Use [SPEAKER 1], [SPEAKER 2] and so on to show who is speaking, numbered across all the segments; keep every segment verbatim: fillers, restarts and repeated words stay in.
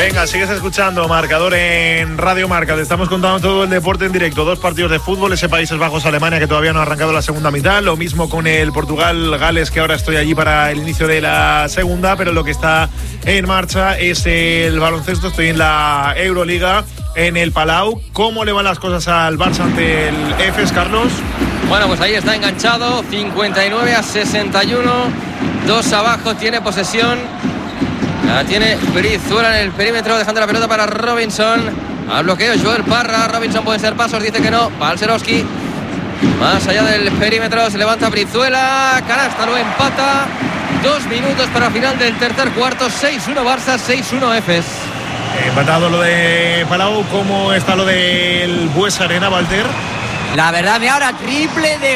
[SPEAKER 1] Venga, sigues escuchando Marcador en Radio Marca. Te estamos contando todo el deporte en directo. Dos partidos de fútbol, ese Países Bajos-Alemania que todavía no ha arrancado la segunda mitad. Lo mismo con el Portugal-Gales, que ahora estoy allí para el inicio de la segunda. Pero lo que está en marcha es el baloncesto. Estoy en la Euroliga, en el Palau. ¿Cómo le van las cosas al Barça ante el Efes, Carlos?
[SPEAKER 2] Bueno, pues ahí está enganchado, cincuenta y nueve a sesenta y uno. Dos abajo, tiene posesión. La tiene Brizuela en el perímetro, dejando la pelota para Robinson. Al bloqueo, Joel Parra. Robinson puede ser pasos, dice que no. Balcerowski. Más allá del perímetro, se levanta Brizuela. Canasta, lo empata. Dos minutos para final del tercer cuarto. seis uno Barça, seis uno Efes.
[SPEAKER 1] Empatado lo de Palau. ¿Cómo está lo del Buesa Arena, Walter?
[SPEAKER 3] La verdad, me ahora triple de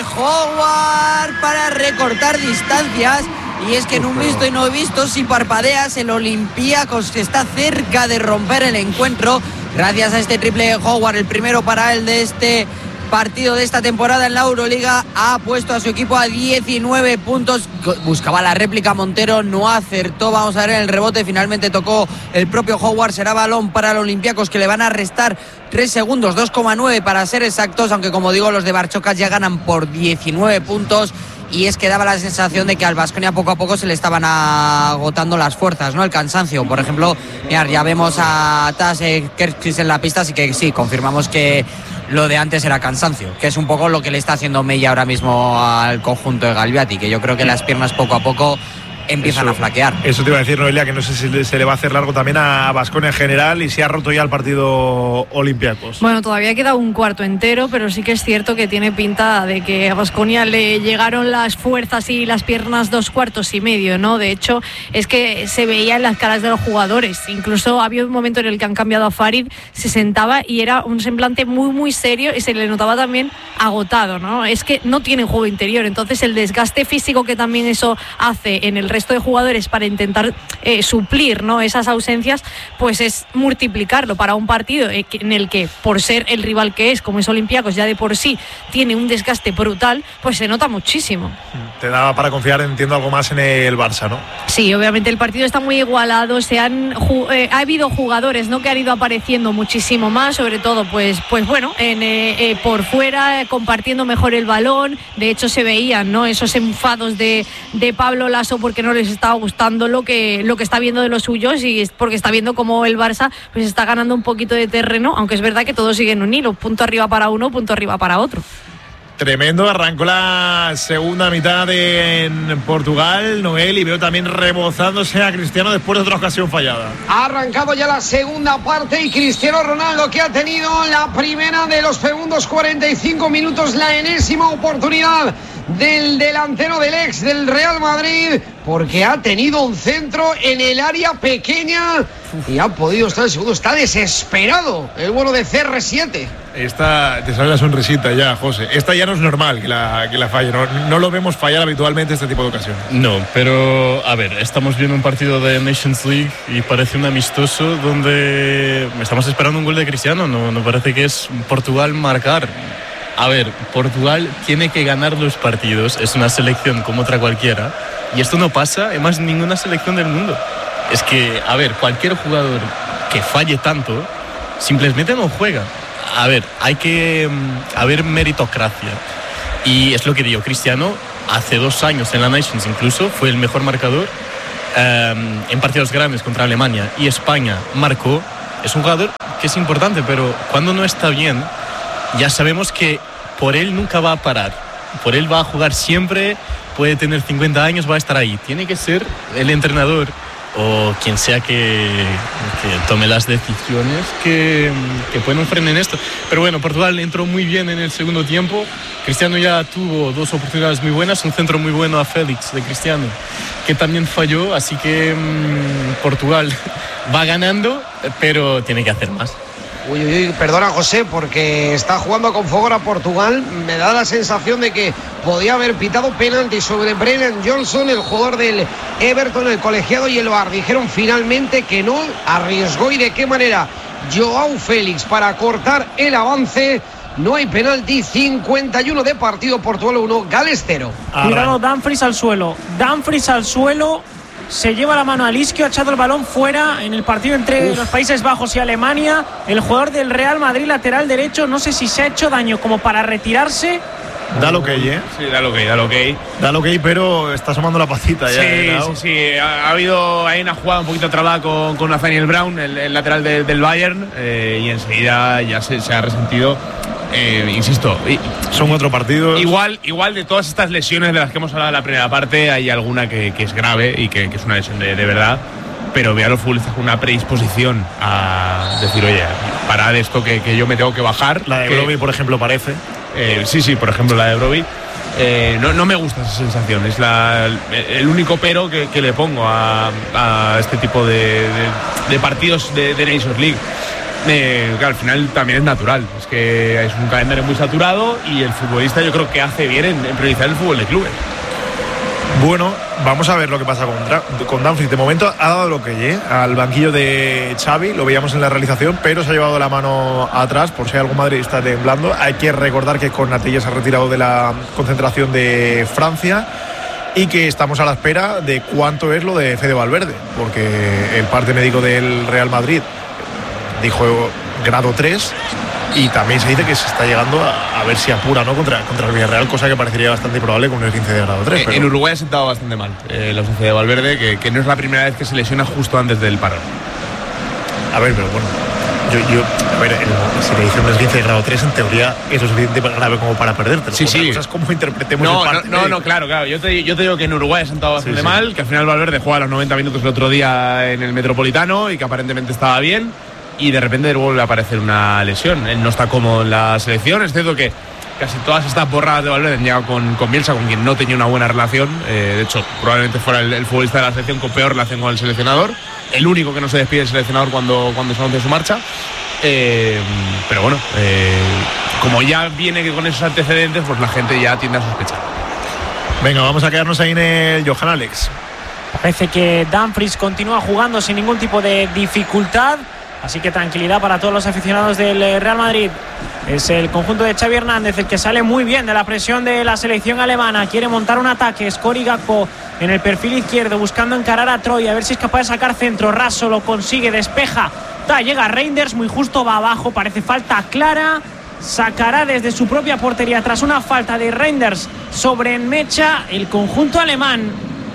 [SPEAKER 3] Howard para recortar distancias. Y es que en un visto y no visto, si parpadeas, el Olympiacos está cerca de romper el encuentro gracias a este triple de Howard, el primero para él de este partido de esta temporada en la Euroliga. Ha puesto a su equipo a diecinueve puntos. Buscaba la réplica Montero, no acertó. Vamos a ver en el rebote, finalmente tocó el propio Howard. Será balón para el Olympiacos, que le van a restar tres segundos, dos coma nueve para ser exactos, aunque como digo, los de Barchocas ya ganan por diecinueve puntos. Y es que daba la sensación de que al Baskonia poco a poco se le estaban agotando las fuerzas, ¿no? El cansancio. Por ejemplo, mirad, ya vemos a Tas Kerkis en la pista, así que sí, confirmamos que lo de antes era cansancio, que es un poco lo que le está haciendo Mella ahora mismo al conjunto de Galbiati, que yo creo que las piernas poco a poco empiezan
[SPEAKER 1] eso,
[SPEAKER 3] a flaquear.
[SPEAKER 1] Eso te iba a decir, Noelia, que no sé si se le va a hacer largo también a Baskonia en general y si ha roto ya el partido Olympiacos.
[SPEAKER 4] Bueno, todavía queda un cuarto entero, pero sí que es cierto que tiene pinta de que a Baskonia le llegaron las fuerzas y las piernas dos cuartos y medio, ¿no? De hecho, es que se veía en las caras de los jugadores. Incluso había un momento en el que han cambiado a Farid, se sentaba y era un semblante muy, muy serio y se le notaba también agotado, ¿no? Es que no tienen juego interior, entonces el desgaste físico que también eso hace en el resto de jugadores para intentar eh, suplir, ¿no?, esas ausencias, pues es multiplicarlo para un partido eh, en el que, por ser el rival que es, como es Olympiacos, ya de por sí tiene un desgaste brutal, pues se nota muchísimo.
[SPEAKER 1] Te daba para confiar, entiendo, algo más en el Barça, ¿no?
[SPEAKER 4] Sí, obviamente el partido está muy igualado, se han eh, ha habido jugadores, ¿no?, que han ido apareciendo muchísimo más, sobre todo pues pues bueno, en, eh, eh, por fuera, eh, compartiendo mejor el balón. De hecho se veían, ¿no?, esos enfados de, de Pablo Laso porque no les estaba gustando lo que lo que está viendo de los suyos, y es porque está viendo cómo el Barça pues está ganando un poquito de terreno, aunque es verdad que todos siguen un hilo, punto arriba para uno, punto arriba para otro.
[SPEAKER 1] Tremendo, arrancó la segunda mitad en Portugal, Noel, y veo también rebozándose a Cristiano después de otra ocasión fallada.
[SPEAKER 5] Ha arrancado ya la segunda parte y Cristiano Ronaldo, que ha tenido la primera de los segundos cuarenta y cinco minutos, la enésima oportunidad del delantero del ex del Real Madrid, porque ha tenido un centro en el área pequeña y ha podido estar el segundo. Está desesperado el bueno de C R siete.
[SPEAKER 1] Esta, te sale la sonrisita ya, José. Esta ya no es normal que la, que la falle. No, no lo vemos fallar habitualmente este tipo de ocasiones.
[SPEAKER 6] No, pero a ver, estamos viendo un partido de Nations League y parece un amistoso donde estamos esperando un gol de Cristiano. No, no parece que es Portugal marcar. A ver, Portugal tiene que ganar los partidos. Es una selección como otra cualquiera. Y esto no pasa en más ninguna selección del mundo. Es que, a ver, cualquier jugador que falle tanto simplemente no juega. A ver, hay que haber meritocracia. Y es lo que digo, Cristiano hace dos años en la Nations incluso fue el mejor marcador um, en partidos grandes contra Alemania. Y España marcó. Es un jugador que es importante, pero cuando no está bien, ya sabemos que por él nunca va a parar. Por él va a jugar siempre, puede tener cincuenta años, va a estar ahí. Tiene que ser el entrenador o quien sea que, que tome las decisiones que, que ponen freno en esto. Pero bueno, Portugal entró muy bien en el segundo tiempo. Cristiano ya tuvo dos oportunidades muy buenas, un centro muy bueno a Félix de Cristiano, que también falló, así que mmm, Portugal va ganando, pero tiene que hacer más.
[SPEAKER 5] Uy, uy, uy, perdona, José, porque está jugando con fogor a Portugal. Me da la sensación de que podía haber pitado penalti sobre Brennan Johnson, el jugador del Everton, el colegiado, y el V A R dijeron finalmente que no. Arriesgó, y de qué manera, Joao Félix, para cortar el avance. No hay penalti. Cincuenta y uno de partido, Portugal uno, Gales cero.
[SPEAKER 7] Cuidado, Dumfries al suelo. Dumfries al suelo. se lleva la mano al isquio, ha echado el balón fuera en el partido entre Uf. los Países Bajos y Alemania. El jugador del Real Madrid, lateral derecho, no sé si se ha hecho daño como para retirarse.
[SPEAKER 1] Da lo que hay, ¿eh?
[SPEAKER 2] Sí, da lo que hay, da lo que hay.
[SPEAKER 1] Da lo que hay, pero está asomando la pacita ya.
[SPEAKER 2] Sí,
[SPEAKER 1] ¿eh?
[SPEAKER 2] sí, sí. Ha, ha habido ahí una jugada un poquito trabada con, con Nathaniel Brown, el, el lateral de, del Bayern, eh, y enseguida ya se, se ha resentido. Eh, insisto,
[SPEAKER 1] son otro partido.
[SPEAKER 2] Igual, igual de todas estas lesiones de las que hemos hablado en la primera parte, hay alguna que, que es grave y que, que es una lesión de, de verdad. Pero veo a los futbolistas con una predisposición a decir, oye, parad esto que, que yo me tengo que bajar.
[SPEAKER 1] La de Broby, por ejemplo, parece.
[SPEAKER 2] Eh, sí, sí, por ejemplo, la de Broby. Eh, no, no me gusta esa sensación. Es la, el único pero que, que le pongo a, a este tipo de, de, de partidos de, de Nations League. Eh, que al final también es natural. Es que es un calendario muy saturado y el futbolista yo creo que hace bien en, en priorizar el fútbol de clubes.
[SPEAKER 1] Bueno, vamos a ver lo que pasa con, con Dumfries. De momento ha dado lo que ¿eh? al banquillo de Xavi, lo veíamos en la realización, pero se ha llevado la mano atrás por si hay algún madridista temblando. Hay que recordar que Konate se ha retirado de la concentración de Francia y que estamos a la espera de cuánto es lo de Fede Valverde, porque el parte médico del Real Madrid dijo grado tres. Y también se dice que se está llegando a, a ver si apura, ¿no? contra, contra el Villarreal, cosa que parecería bastante probable con el quince de grado tres.
[SPEAKER 2] Eh, pero... En Uruguay ha sentado bastante mal eh, la ausencia de Valverde, que, que no es la primera vez que se lesiona justo antes del parón.
[SPEAKER 1] A ver, pero bueno, yo, yo a ver, el, si le dicen un quince de grado tres, en teoría es lo suficiente grave como para perderte.
[SPEAKER 2] Sí, sí.
[SPEAKER 1] Cosas como interpretemos
[SPEAKER 2] no,
[SPEAKER 1] el parte
[SPEAKER 2] no, no, no, claro, claro. Yo te, yo te digo que en Uruguay ha sentado bastante sí, sí. mal, que al final Valverde juega los noventa minutos el otro día en el Metropolitano y que aparentemente estaba bien. Y de repente vuelve a aparecer una lesión. Él no está cómodo en la selección. Es cierto que casi todas estas borradas de Valverde han llegado con, con Bielsa, con quien no tenía una buena relación. Eh, de hecho, probablemente fuera el, el futbolista de la selección con peor relación con el seleccionador. El único que no se despide del seleccionador cuando, cuando se anuncia su marcha. Eh, pero bueno, eh, como ya viene con esos antecedentes, pues la gente ya tiende a sospechar.
[SPEAKER 1] Venga, vamos a quedarnos ahí en el Johan Alex.
[SPEAKER 7] Parece que Dumfries continúa jugando sin ningún tipo de dificultad. Así que tranquilidad para todos los aficionados del Real Madrid. Es el conjunto de Xavi Hernández el que sale muy bien de la presión de la selección alemana. Quiere montar un ataque. Scori Gakpo en el perfil izquierdo buscando encarar a Troy. A ver si es capaz de sacar centro. Raso lo consigue, despeja. Da, llega Reinders, muy justo, va abajo. Parece falta clara. Sacará desde su propia portería tras una falta de Reinders sobre Mecha el conjunto alemán.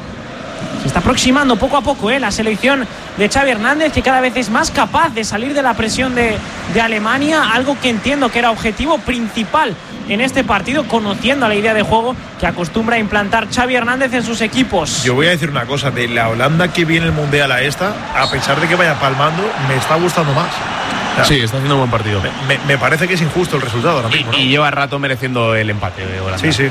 [SPEAKER 7] Se está aproximando poco a poco ¿eh? la selección de Xavi Hernández, que cada vez es más capaz de salir de la presión de, de Alemania, algo que entiendo que era objetivo principal en este partido, conociendo la idea de juego que acostumbra a implantar Xavi Hernández en sus equipos.
[SPEAKER 1] Yo voy a decir una cosa, de la Holanda que viene el Mundial a esta, a pesar de que vaya palmando, me está gustando más.
[SPEAKER 2] O sea, sí, está haciendo un buen partido.
[SPEAKER 1] Me, me, me parece que es injusto el resultado ahora mismo,
[SPEAKER 2] y,
[SPEAKER 1] ¿no?
[SPEAKER 2] y lleva rato mereciendo el empate de Holanda.
[SPEAKER 1] Sí, sí.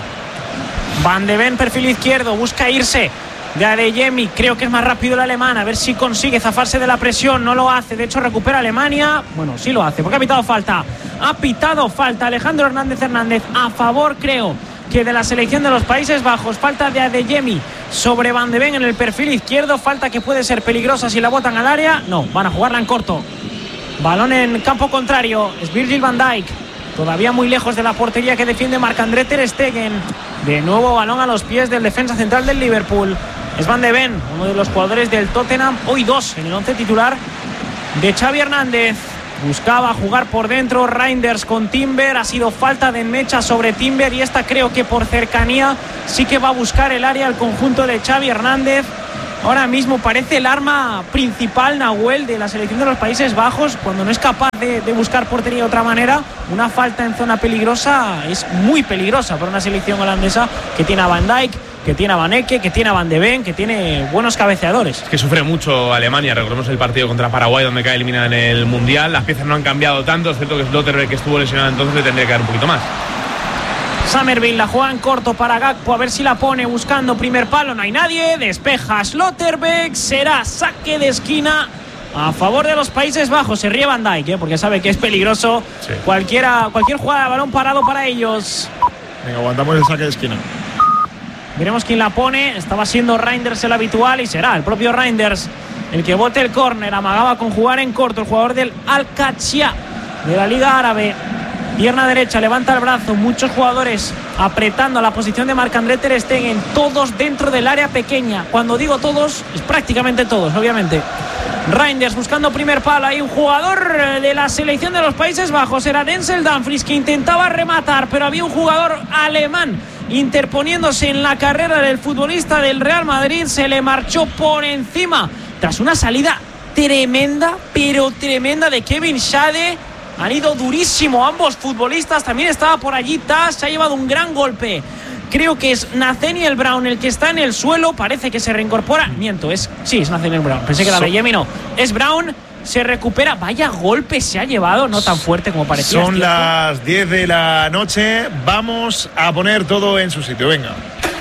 [SPEAKER 7] Van de Ven, perfil izquierdo, busca irse de Adeyemi, creo que es más rápido el alemán, a ver si consigue zafarse de la presión. No lo hace, de hecho recupera Alemania. Bueno, sí lo hace, porque ha pitado falta. Ha pitado falta Alejandro Hernández Hernández a favor, creo que de la selección de los Países Bajos. Falta de Adeyemi sobre Van de Ven en el perfil izquierdo. Falta que puede ser peligrosa si la botan al área. No, van a jugarla en corto. Balón en campo contrario, es Virgil van Dijk, todavía muy lejos de la portería que defiende Marc-André ter Stegen. De nuevo balón a los pies del defensa central del Liverpool. Es Van de Ven, uno de los jugadores del Tottenham, hoy dos en el once titular de Xavi Hernández. Buscaba jugar por dentro Reinders con Timber, ha sido falta de Mecha sobre Timber y esta creo que por cercanía sí que va a buscar el área al conjunto de Xavi Hernández. Ahora mismo parece el arma principal, Nahuel, de la selección de los Países Bajos, cuando no es capaz de, de buscar portería de otra manera. Una falta en zona peligrosa es muy peligrosa para una selección holandesa que tiene a Van Dijk, que tiene a Van Ecke, que tiene a Van de Ven, que tiene buenos cabeceadores.
[SPEAKER 2] Es que sufre mucho Alemania. Recordemos el partido contra Paraguay, donde cae eliminada en el Mundial. Las piezas no han cambiado tanto. Es cierto que Slotterbeck, que estuvo lesionado entonces, le tendría que dar un poquito más.
[SPEAKER 7] Summerville la juega en corto para Gakpo, a ver si la pone, buscando primer palo, no hay nadie, despeja Slotterbeck, será saque de esquina a favor de los Países Bajos. Se ríe Van Dijk, ¿eh? porque sabe que es peligroso. Sí. Cualquiera, cualquier jugada de balón parado para ellos.
[SPEAKER 1] Venga, aguantamos el saque de esquina.
[SPEAKER 7] Veremos quién la pone. Estaba siendo Reinders el habitual y será el propio Reinders el que bote el córner. Amagaba con jugar en corto el jugador del Al-Qadsiya de la Liga Árabe. pierna derecha, levanta el brazo, muchos jugadores apretando a la posición de Marc-André ter Stegen, todos dentro del área pequeña. Cuando digo todos, es prácticamente todos, obviamente. Reinders buscando primer palo, hay un jugador de la selección de los Países Bajos, era Denzel Dumfries, que intentaba rematar, pero había un jugador alemán interponiéndose en la carrera del futbolista del Real Madrid, se le marchó por encima tras una salida tremenda, pero tremenda de Kevin Schade. Han ido durísimo ambos futbolistas. También estaba por allí Taz, se ha llevado un gran golpe. Creo que es Nathaniel Brown el que está en el suelo. Parece que se reincorpora. Miento, es sí, es Nathaniel Brown. Pensé que era de Yemi, no. Es Brown, se recupera. Vaya golpe se ha llevado, no tan fuerte como parecía.
[SPEAKER 1] Son las diez de la noche. Vamos a poner todo en su sitio. Venga.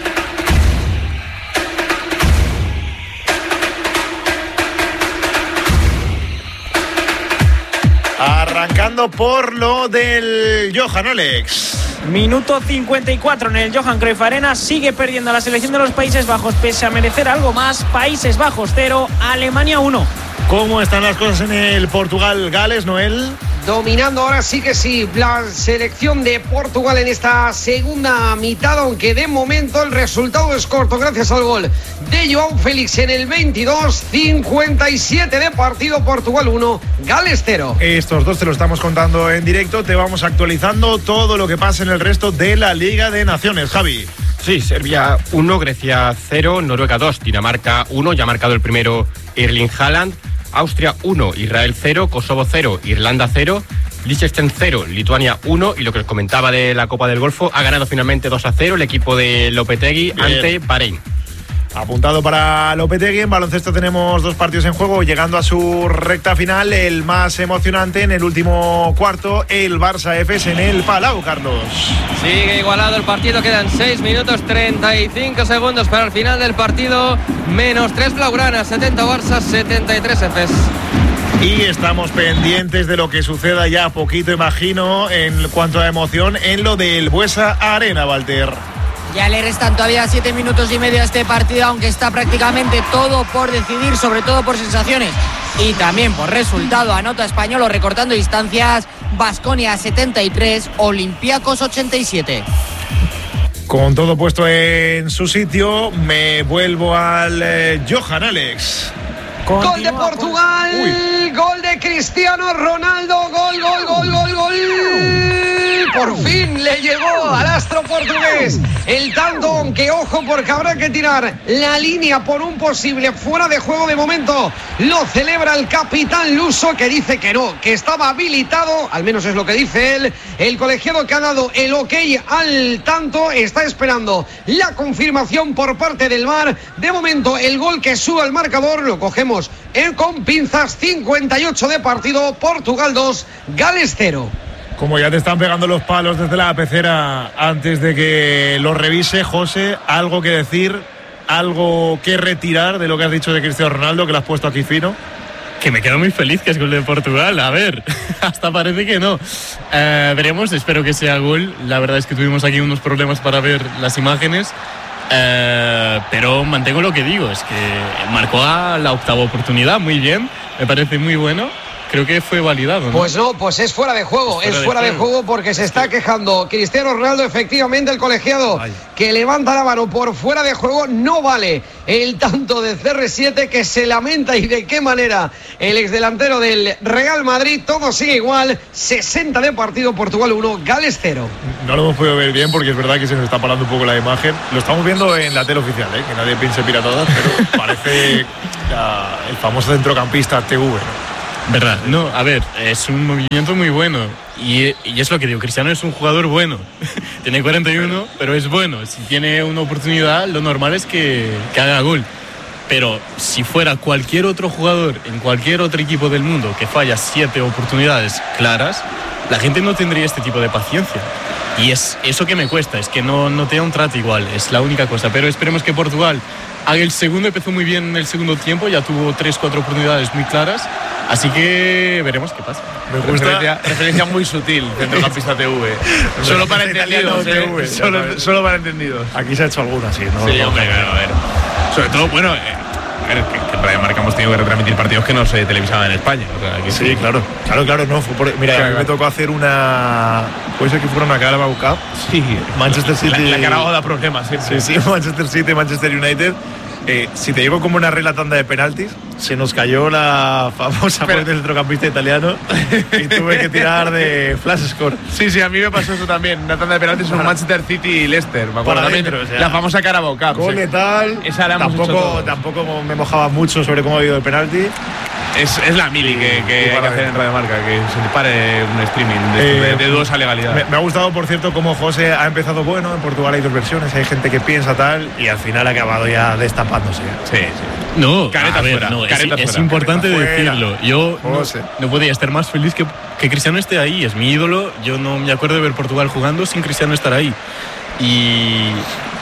[SPEAKER 1] Arrancando por lo del Johan, Alex.
[SPEAKER 7] Minuto cincuenta y cuatro en el Johan Cruyff Arena. Sigue perdiendo la selección de los Países Bajos pese a merecer algo más. Países Bajos cero, Alemania uno.
[SPEAKER 1] ¿Cómo están las cosas en el Portugal-Gales, Noel?
[SPEAKER 5] Dominando ahora sí que sí la selección de Portugal en esta segunda mitad, aunque de momento el resultado es corto gracias al gol de João Félix en el veintidós. Cincuenta y siete de partido, Portugal uno, Gales cero.
[SPEAKER 1] Estos dos te lo estamos contando en directo, te vamos actualizando todo lo que pasa en el resto de la Liga de Naciones. Javi.
[SPEAKER 8] Sí, Serbia uno, Grecia cero, Noruega dos, Dinamarca uno, ya ha marcado el primero Erling Haaland. Austria uno, Israel cero, Kosovo cero, Irlanda cero, Liechtenstein cero, Lituania uno, y lo que os comentaba de la Copa del Golfo, ha ganado finalmente dos a cero el equipo de Lopetegui Bien. ante Bahrein.
[SPEAKER 1] Apuntado para Lopetegui. En baloncesto tenemos dos partidos en juego, llegando a su recta final, el más emocionante en el último cuarto, el Barça F S en el Palau, Carlos.
[SPEAKER 2] Sigue igualado el partido, quedan seis minutos treinta y cinco segundos para el final del partido, menos tres Blaugrana, setenta Barça, setenta y tres F S.
[SPEAKER 1] Y estamos pendientes de lo que suceda ya a poquito, imagino, en cuanto a emoción, en lo del Buesa Arena, Walter.
[SPEAKER 3] Ya le restan todavía siete minutos y medio a este partido, aunque está prácticamente todo por decidir, sobre todo por sensaciones y también por resultado. Anota Español recortando distancias, Baskonia setenta y tres, Olympiacos ochenta y siete.
[SPEAKER 1] Con todo puesto en su sitio, me vuelvo al eh, Johan, Alex.
[SPEAKER 5] Continúa, gol de Portugal, uy. Gol de Cristiano Ronaldo, gol, gol, gol, gol, gol. Por fin le llegó al astro portugués el tanto, aunque ojo porque habrá que tirar la línea por un posible fuera de juego. De momento lo celebra el capitán luso, que dice que no, que estaba habilitado, al menos es lo que dice él. El colegiado que ha dado el ok al tanto está esperando la confirmación por parte del V A R. De momento el gol que sube al marcador lo cogemos en con pinzas. Cincuenta y ocho de partido, Portugal dos, Gales cero.
[SPEAKER 1] Como ya te están pegando los palos desde la pecera, antes de que lo revise, José, ¿algo que decir, algo que retirar de lo que has dicho de Cristiano Ronaldo, que lo has puesto aquí fino?
[SPEAKER 6] Que me quedo muy feliz que es gol de Portugal. A ver, hasta parece que no. Eh, veremos, espero que sea gol. La verdad es que tuvimos aquí unos problemas para ver las imágenes. Eh, pero mantengo lo que digo, es que marcó a la octava oportunidad, muy bien, me parece muy bueno. Creo que fue validado, ¿no?
[SPEAKER 5] Pues no, pues es fuera de juego, es fuera, es fuera de, juego. de juego porque se está quejando Cristiano Ronaldo, efectivamente el colegiado Ay. que levanta la mano por fuera de juego, no vale el tanto de C R siete, que se lamenta y de qué manera el exdelantero del Real Madrid. Todo sigue igual, sesenta de partido, Portugal uno, Gales cero.
[SPEAKER 1] No lo hemos podido ver bien porque es verdad que se nos está parando un poco la imagen. Lo estamos viendo en la tele oficial, ¿eh? Que nadie piense piratadas, pero parece la, el famoso centrocampista T V, ¿no?
[SPEAKER 6] Verdad, no, a ver, es un movimiento muy bueno y, y es lo que digo, Cristiano es un jugador bueno, tiene cuarenta y uno, pero es bueno, si tiene una oportunidad lo normal es que, que haga gol, pero si fuera cualquier otro jugador en cualquier otro equipo del mundo que falla siete oportunidades claras, la gente no tendría este tipo de paciencia. Y es eso que me cuesta, es que no, no te da un trato igual, es la única cosa. Pero esperemos que Portugal haga el segundo, empezó muy bien en el segundo tiempo, ya tuvo tres, cuatro oportunidades muy claras, así que veremos qué pasa.
[SPEAKER 1] Me gusta. Referencia, referencia muy sutil, centrocampista T V.
[SPEAKER 9] Solo para entendidos, ¿eh? T V, solo, solo para entendidos.
[SPEAKER 1] Aquí se ha hecho alguna, sí, ¿no?
[SPEAKER 9] Sí, hombre, a ver. Sobre todo, bueno, eh, a ver, que, que en Radio Marca hemos tenido que retransmitir partidos que no se televisaban en España. O sea, que
[SPEAKER 1] sí,
[SPEAKER 9] sí,
[SPEAKER 1] claro, claro, claro, no. Fue por, mira,
[SPEAKER 9] claro,
[SPEAKER 1] a mí me
[SPEAKER 9] claro.
[SPEAKER 1] tocó hacer una. Puede ser que fuera una Carabao Cup.
[SPEAKER 9] Sí,
[SPEAKER 1] Manchester City.
[SPEAKER 9] La, la Carabao da problemas siempre.
[SPEAKER 1] Sí, sí, Manchester City, Manchester United. Eh, si te digo como una regla tanda de penaltis, se nos cayó la famosa
[SPEAKER 9] Pero,
[SPEAKER 1] del centrocampista italiano y tuve que tirar de flash score.
[SPEAKER 9] Sí, sí, a mí me pasó eso también. Una tanda de penaltis en un Manchester City y Leicester. Me acuerdo
[SPEAKER 1] Para
[SPEAKER 9] también.
[SPEAKER 1] adentro, o sea,
[SPEAKER 9] la famosa Carabao Cup.
[SPEAKER 1] Gol
[SPEAKER 9] sí.
[SPEAKER 1] y tal.
[SPEAKER 9] Esa la hemos
[SPEAKER 1] tampoco,
[SPEAKER 9] hecho todos.
[SPEAKER 1] tampoco me mojaba mucho sobre cómo ha habido el penalti.
[SPEAKER 9] Es, es la mili que, que
[SPEAKER 1] Y
[SPEAKER 9] hay que
[SPEAKER 1] para
[SPEAKER 9] hacer en Radio Marca, que se pare un streaming de,
[SPEAKER 1] Eh,
[SPEAKER 9] de, de dudosa legalidad.
[SPEAKER 1] Me, me ha gustado, por cierto, cómo José ha empezado bueno. En Portugal hay dos versiones, hay gente que piensa tal y al final ha acabado ya destapándose.
[SPEAKER 9] Sí, sí.
[SPEAKER 6] No,
[SPEAKER 9] Careta
[SPEAKER 6] a ver,
[SPEAKER 9] fuera,
[SPEAKER 6] no, es,
[SPEAKER 9] careta
[SPEAKER 6] es
[SPEAKER 9] fuera.
[SPEAKER 6] importante
[SPEAKER 1] Careta fuera.
[SPEAKER 6] decirlo. Yo no,
[SPEAKER 1] José.
[SPEAKER 6] no podía estar más feliz que, que Cristiano esté ahí. Es mi ídolo. Yo no me acuerdo de ver Portugal jugando sin Cristiano estar ahí. Y,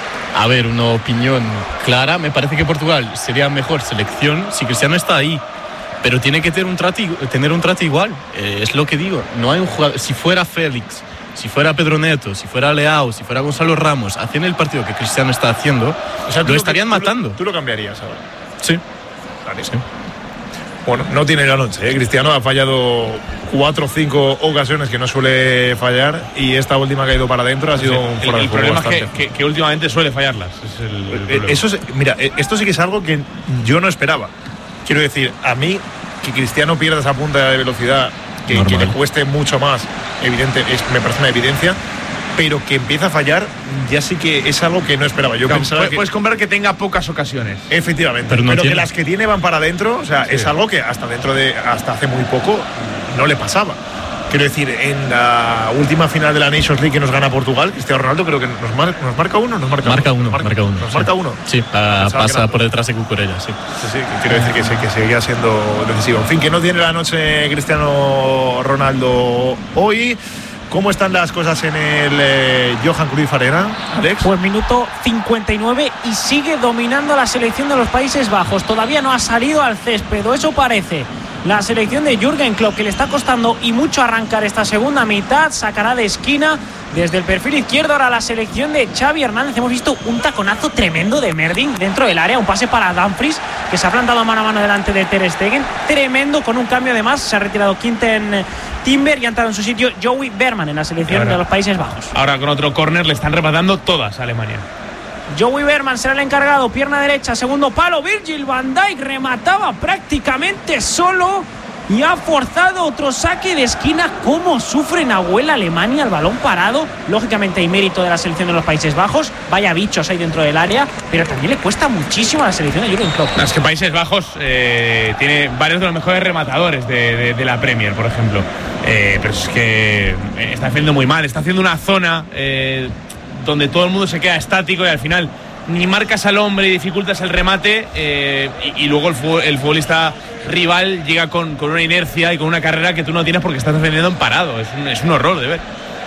[SPEAKER 6] a ver, una opinión clara. Me parece que Portugal sería mejor selección si Cristiano está ahí. Pero tiene que tener un trato, tener un trato igual. Eh, es lo que digo. No hay un jugador. Si fuera Félix, si fuera Pedro Neto, si fuera Leao, si fuera Gonzalo Ramos, hacían el partido que Cristiano está haciendo,
[SPEAKER 1] O sea, tú
[SPEAKER 6] lo estarían
[SPEAKER 1] tú
[SPEAKER 6] matando.
[SPEAKER 1] Tú lo cambiarías ahora.
[SPEAKER 6] Sí.
[SPEAKER 1] Vale, sí. Bueno, no tiene la noche, ¿eh? Cristiano ha fallado cuatro o cinco ocasiones que no suele fallar y esta última que ha ido para adentro ha sido
[SPEAKER 9] Sí,
[SPEAKER 1] un
[SPEAKER 9] el,
[SPEAKER 1] fuera de
[SPEAKER 9] el
[SPEAKER 1] juego
[SPEAKER 9] problema es
[SPEAKER 1] bastante.
[SPEAKER 9] que, que, que últimamente suele fallarlas. Es el, el
[SPEAKER 1] Eh,
[SPEAKER 9] problema.
[SPEAKER 1] Eso es, mira, eh, esto sí que es algo que yo no esperaba. Quiero decir, a mí que Cristiano pierda esa punta de velocidad, que, que
[SPEAKER 6] Normal.
[SPEAKER 1] le cueste mucho más, evidente, es, me parece una evidencia, pero que empieza a fallar, ya sí que es algo que no esperaba. Yo
[SPEAKER 9] Claro,
[SPEAKER 1] pensaba
[SPEAKER 9] puedes,
[SPEAKER 1] que,
[SPEAKER 9] puedes comprar que tenga pocas ocasiones.
[SPEAKER 1] efectivamente,
[SPEAKER 6] Pero
[SPEAKER 1] pero,
[SPEAKER 6] no
[SPEAKER 1] que
[SPEAKER 6] tiene.
[SPEAKER 1] las que tiene van para adentro, o sea,
[SPEAKER 9] Sí.
[SPEAKER 1] es algo que hasta dentro de hasta hace muy poco no le pasaba. Quiero decir, en la última final de la Nations League que nos gana Portugal, Cristiano Ronaldo creo que nos, mar, nos marca uno, nos marca,
[SPEAKER 6] Marca uno,
[SPEAKER 1] Nos
[SPEAKER 6] marca uno.
[SPEAKER 1] Nos
[SPEAKER 6] sí.
[SPEAKER 1] marca uno.
[SPEAKER 6] Sí, pa-
[SPEAKER 1] Pensaba que
[SPEAKER 6] pasa
[SPEAKER 1] era-
[SPEAKER 6] por detrás de Cucurella, sí.
[SPEAKER 1] Sí, sí, que quiero decir que, sí, que seguía siendo decisivo. En fin, que no tiene la noche Cristiano Ronaldo hoy. ¿Cómo están las cosas en el eh, Johan Cruyff Arena, Alex?
[SPEAKER 7] Pues minuto cincuenta y nueve y sigue dominando la selección de los Países Bajos. Todavía no ha salido al césped, o eso parece. La selección de Jürgen Klopp, que le está costando y mucho arrancar esta segunda mitad, sacará de esquina desde el perfil izquierdo. Ahora la selección de Xavi Hernández. Hemos visto un taconazo tremendo de Merding dentro del área, un pase para Dumfries, que se ha plantado mano a mano delante de Ter Stegen. Tremendo, con un cambio de más. Se ha retirado Quinten Timber y ha entrado en su sitio Joey Berman en la selección
[SPEAKER 9] Ahora.
[SPEAKER 7] de los Países Bajos.
[SPEAKER 9] Ahora con otro córner le están rematando todas a Alemania.
[SPEAKER 7] Joey Berman será el encargado, pierna derecha, segundo palo. Virgil van Dijk remataba prácticamente solo y ha forzado otro saque de esquina. Cómo sufre Nahuel Alemania, el balón parado. Lógicamente hay mérito de la selección de los Países Bajos. Vaya bichos hay dentro del área, pero también le cuesta muchísimo a la selección de Jürgen Klopp.
[SPEAKER 9] Es que Países Bajos eh, tiene varios de los mejores rematadores de, de, de la Premier, por ejemplo. Eh, pero es que eh, está haciendo muy mal. Está haciendo una zona eh, donde todo el mundo se queda estático y al final ni marcas al hombre y dificultas el remate eh, y, y luego el, fu- el futbolista rival llega con, con una inercia y con una carrera que tú no tienes porque estás defendiendo en parado. Es un, es un horror de ver.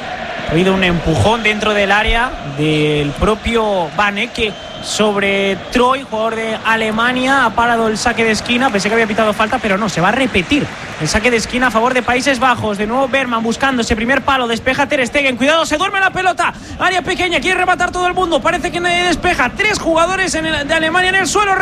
[SPEAKER 7] Ha habido un empujón dentro del área del propio Vaneke sobre Troy, jugador de Alemania. Ha parado el saque de esquina. Pensé que había pitado falta, pero no, se va a repetir el saque de esquina a favor de Países Bajos. De nuevo Berman buscando ese primer palo. Despeja Ter Stegen. Cuidado, se duerme la pelota. Área pequeña, quiere rematar todo el mundo. Parece que nadie despeja. Tres jugadores en el, de Alemania en el suelo.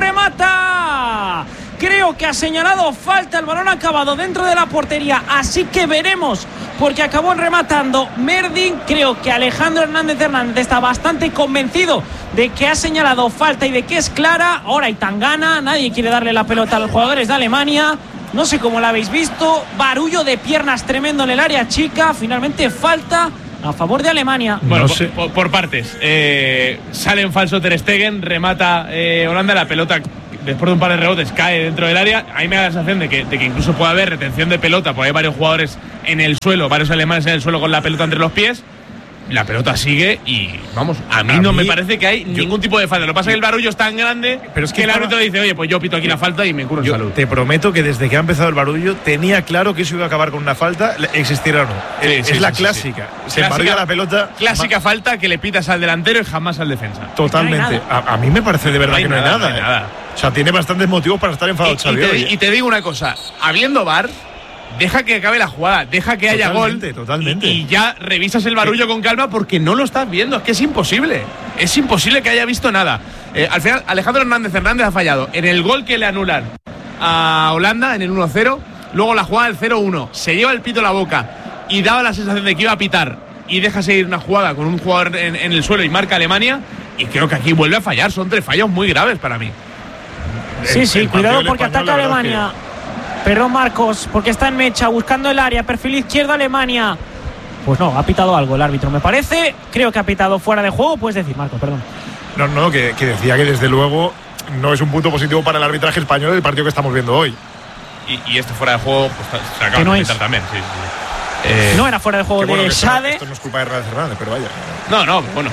[SPEAKER 7] Remata. Creo que ha señalado falta. El balón ha acabado dentro de la portería. Así que veremos, porque acabó rematando Merding. Creo que Alejandro Hernández Hernández está bastante convencido de que ha señalado falta y de que es clara. Ahora hay tangana. Nadie quiere darle la pelota a los jugadores de Alemania. No sé cómo la habéis visto. Barullo de piernas tremendo en el área chica. Finalmente falta a favor de Alemania.
[SPEAKER 9] Bueno,
[SPEAKER 1] No
[SPEAKER 9] por,
[SPEAKER 1] sé.
[SPEAKER 9] por- por partes. Eh, sale en falso Ter Stegen, remata eh, Holanda, la pelota después de un par de rebotes cae dentro del área. A mí me da la sensación de que, de que incluso puede haber retención de pelota, porque hay varios jugadores en el suelo, varios alemanes en el suelo con la pelota entre los pies. La pelota sigue y, vamos, a mí
[SPEAKER 1] A
[SPEAKER 9] no
[SPEAKER 1] mí-
[SPEAKER 9] me parece que hay
[SPEAKER 1] yo-
[SPEAKER 9] ningún tipo de falta. Lo que pasa es que el barullo es tan grande
[SPEAKER 1] Pero es que
[SPEAKER 9] que el
[SPEAKER 1] estaba-
[SPEAKER 9] árbitro dice, oye, pues yo pito aquí la falta y me curo en
[SPEAKER 1] Yo
[SPEAKER 9] salud.
[SPEAKER 1] te prometo que desde que ha empezado el barullo tenía claro que eso iba a acabar con una falta, le- existiera o no.
[SPEAKER 9] Sí,
[SPEAKER 1] es
[SPEAKER 9] sí,
[SPEAKER 1] es la
[SPEAKER 9] sí, sí,
[SPEAKER 1] clásica.
[SPEAKER 9] sí.
[SPEAKER 1] Se embarulla
[SPEAKER 9] Clásica-
[SPEAKER 1] la pelota.
[SPEAKER 9] Clásica falta que le pitas al delantero y jamás al defensa.
[SPEAKER 1] Totalmente.
[SPEAKER 7] No hay
[SPEAKER 1] a, a mí me parece de verdad
[SPEAKER 9] No hay
[SPEAKER 1] que no hay
[SPEAKER 9] nada,
[SPEAKER 1] nada.
[SPEAKER 9] no hay
[SPEAKER 1] eh.
[SPEAKER 9] nada.
[SPEAKER 1] O sea, tiene bastantes motivos para estar enfadado
[SPEAKER 9] Y, y
[SPEAKER 1] Xavi
[SPEAKER 9] te,
[SPEAKER 1] hoy,
[SPEAKER 9] di-
[SPEAKER 1] eh.
[SPEAKER 9] y te digo una cosa, habiendo V A R, deja que acabe la jugada, deja que haya gol.
[SPEAKER 1] Totalmente, totalmente.
[SPEAKER 9] Y, y ya revisas el barullo con calma porque no lo estás viendo, es que es imposible. Es imposible que haya visto nada. Eh, al final, Alejandro Hernández Hernández ha fallado en el gol que le anulan a Holanda en el uno cero, luego la jugada del cero uno, se lleva el pito a la boca y daba la sensación de que iba a pitar y deja seguir una jugada con un jugador en, en el suelo y marca Alemania, y creo que aquí vuelve a fallar. Son tres fallos muy graves para mí.
[SPEAKER 7] Sí, sí,
[SPEAKER 1] el
[SPEAKER 7] cuidado porque
[SPEAKER 1] español,
[SPEAKER 7] ataca Alemania. Que... Perdón, Marcos, porque está en mecha, buscando el área, perfil izquierdo Alemania. Pues no, ha pitado algo el árbitro, me parece. Creo que ha pitado fuera de juego, puedes decir, Marcos, perdón.
[SPEAKER 1] No, no, que, que decía que desde luego no es un punto positivo para el arbitraje español el partido que estamos viendo hoy.
[SPEAKER 9] Y, y este fuera de juego, pues se acaba
[SPEAKER 7] no
[SPEAKER 9] de pitar también, sí, sí.
[SPEAKER 7] Eh, no era fuera de juego
[SPEAKER 1] bueno,
[SPEAKER 7] de Sade.
[SPEAKER 1] Esto no es culpa de Hernández Hernández, pero vaya.
[SPEAKER 9] No, no, bueno.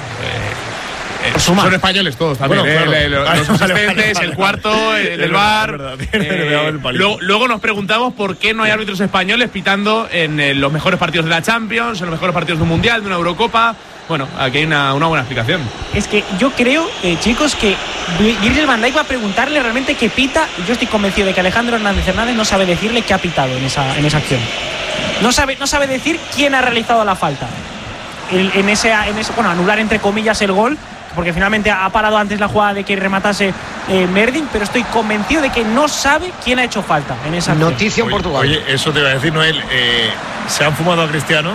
[SPEAKER 9] Eh, eh, son españoles todos también.
[SPEAKER 1] Bueno, claro.
[SPEAKER 9] eh, los
[SPEAKER 1] vale,
[SPEAKER 9] asistentes,
[SPEAKER 1] vale, vale, vale,
[SPEAKER 9] el cuarto, el del bar. Eh, luego, luego nos preguntamos por qué no hay árbitros españoles pitando en eh, los mejores partidos de la Champions, en los mejores partidos de un Mundial, de una Eurocopa. Bueno, aquí hay una, una buena explicación.
[SPEAKER 7] Es que yo creo, eh, chicos, que Virgil van Dijk va a preguntarle realmente qué pita, y yo estoy convencido de que Alejandro Hernández Hernández no sabe decirle qué ha pitado en esa, en esa acción. No sabe, no sabe decir quién ha realizado la falta. El, en, ese, en ese, bueno, anular entre comillas el gol, porque finalmente ha parado antes la jugada de que rematase eh, Merdin, pero estoy convencido de que no sabe quién ha hecho falta en esa acción.
[SPEAKER 5] Noticia en Portugal.
[SPEAKER 1] Oye, eso te iba a decir, Noel. Eh, ¿Se han fumado a Cristiano?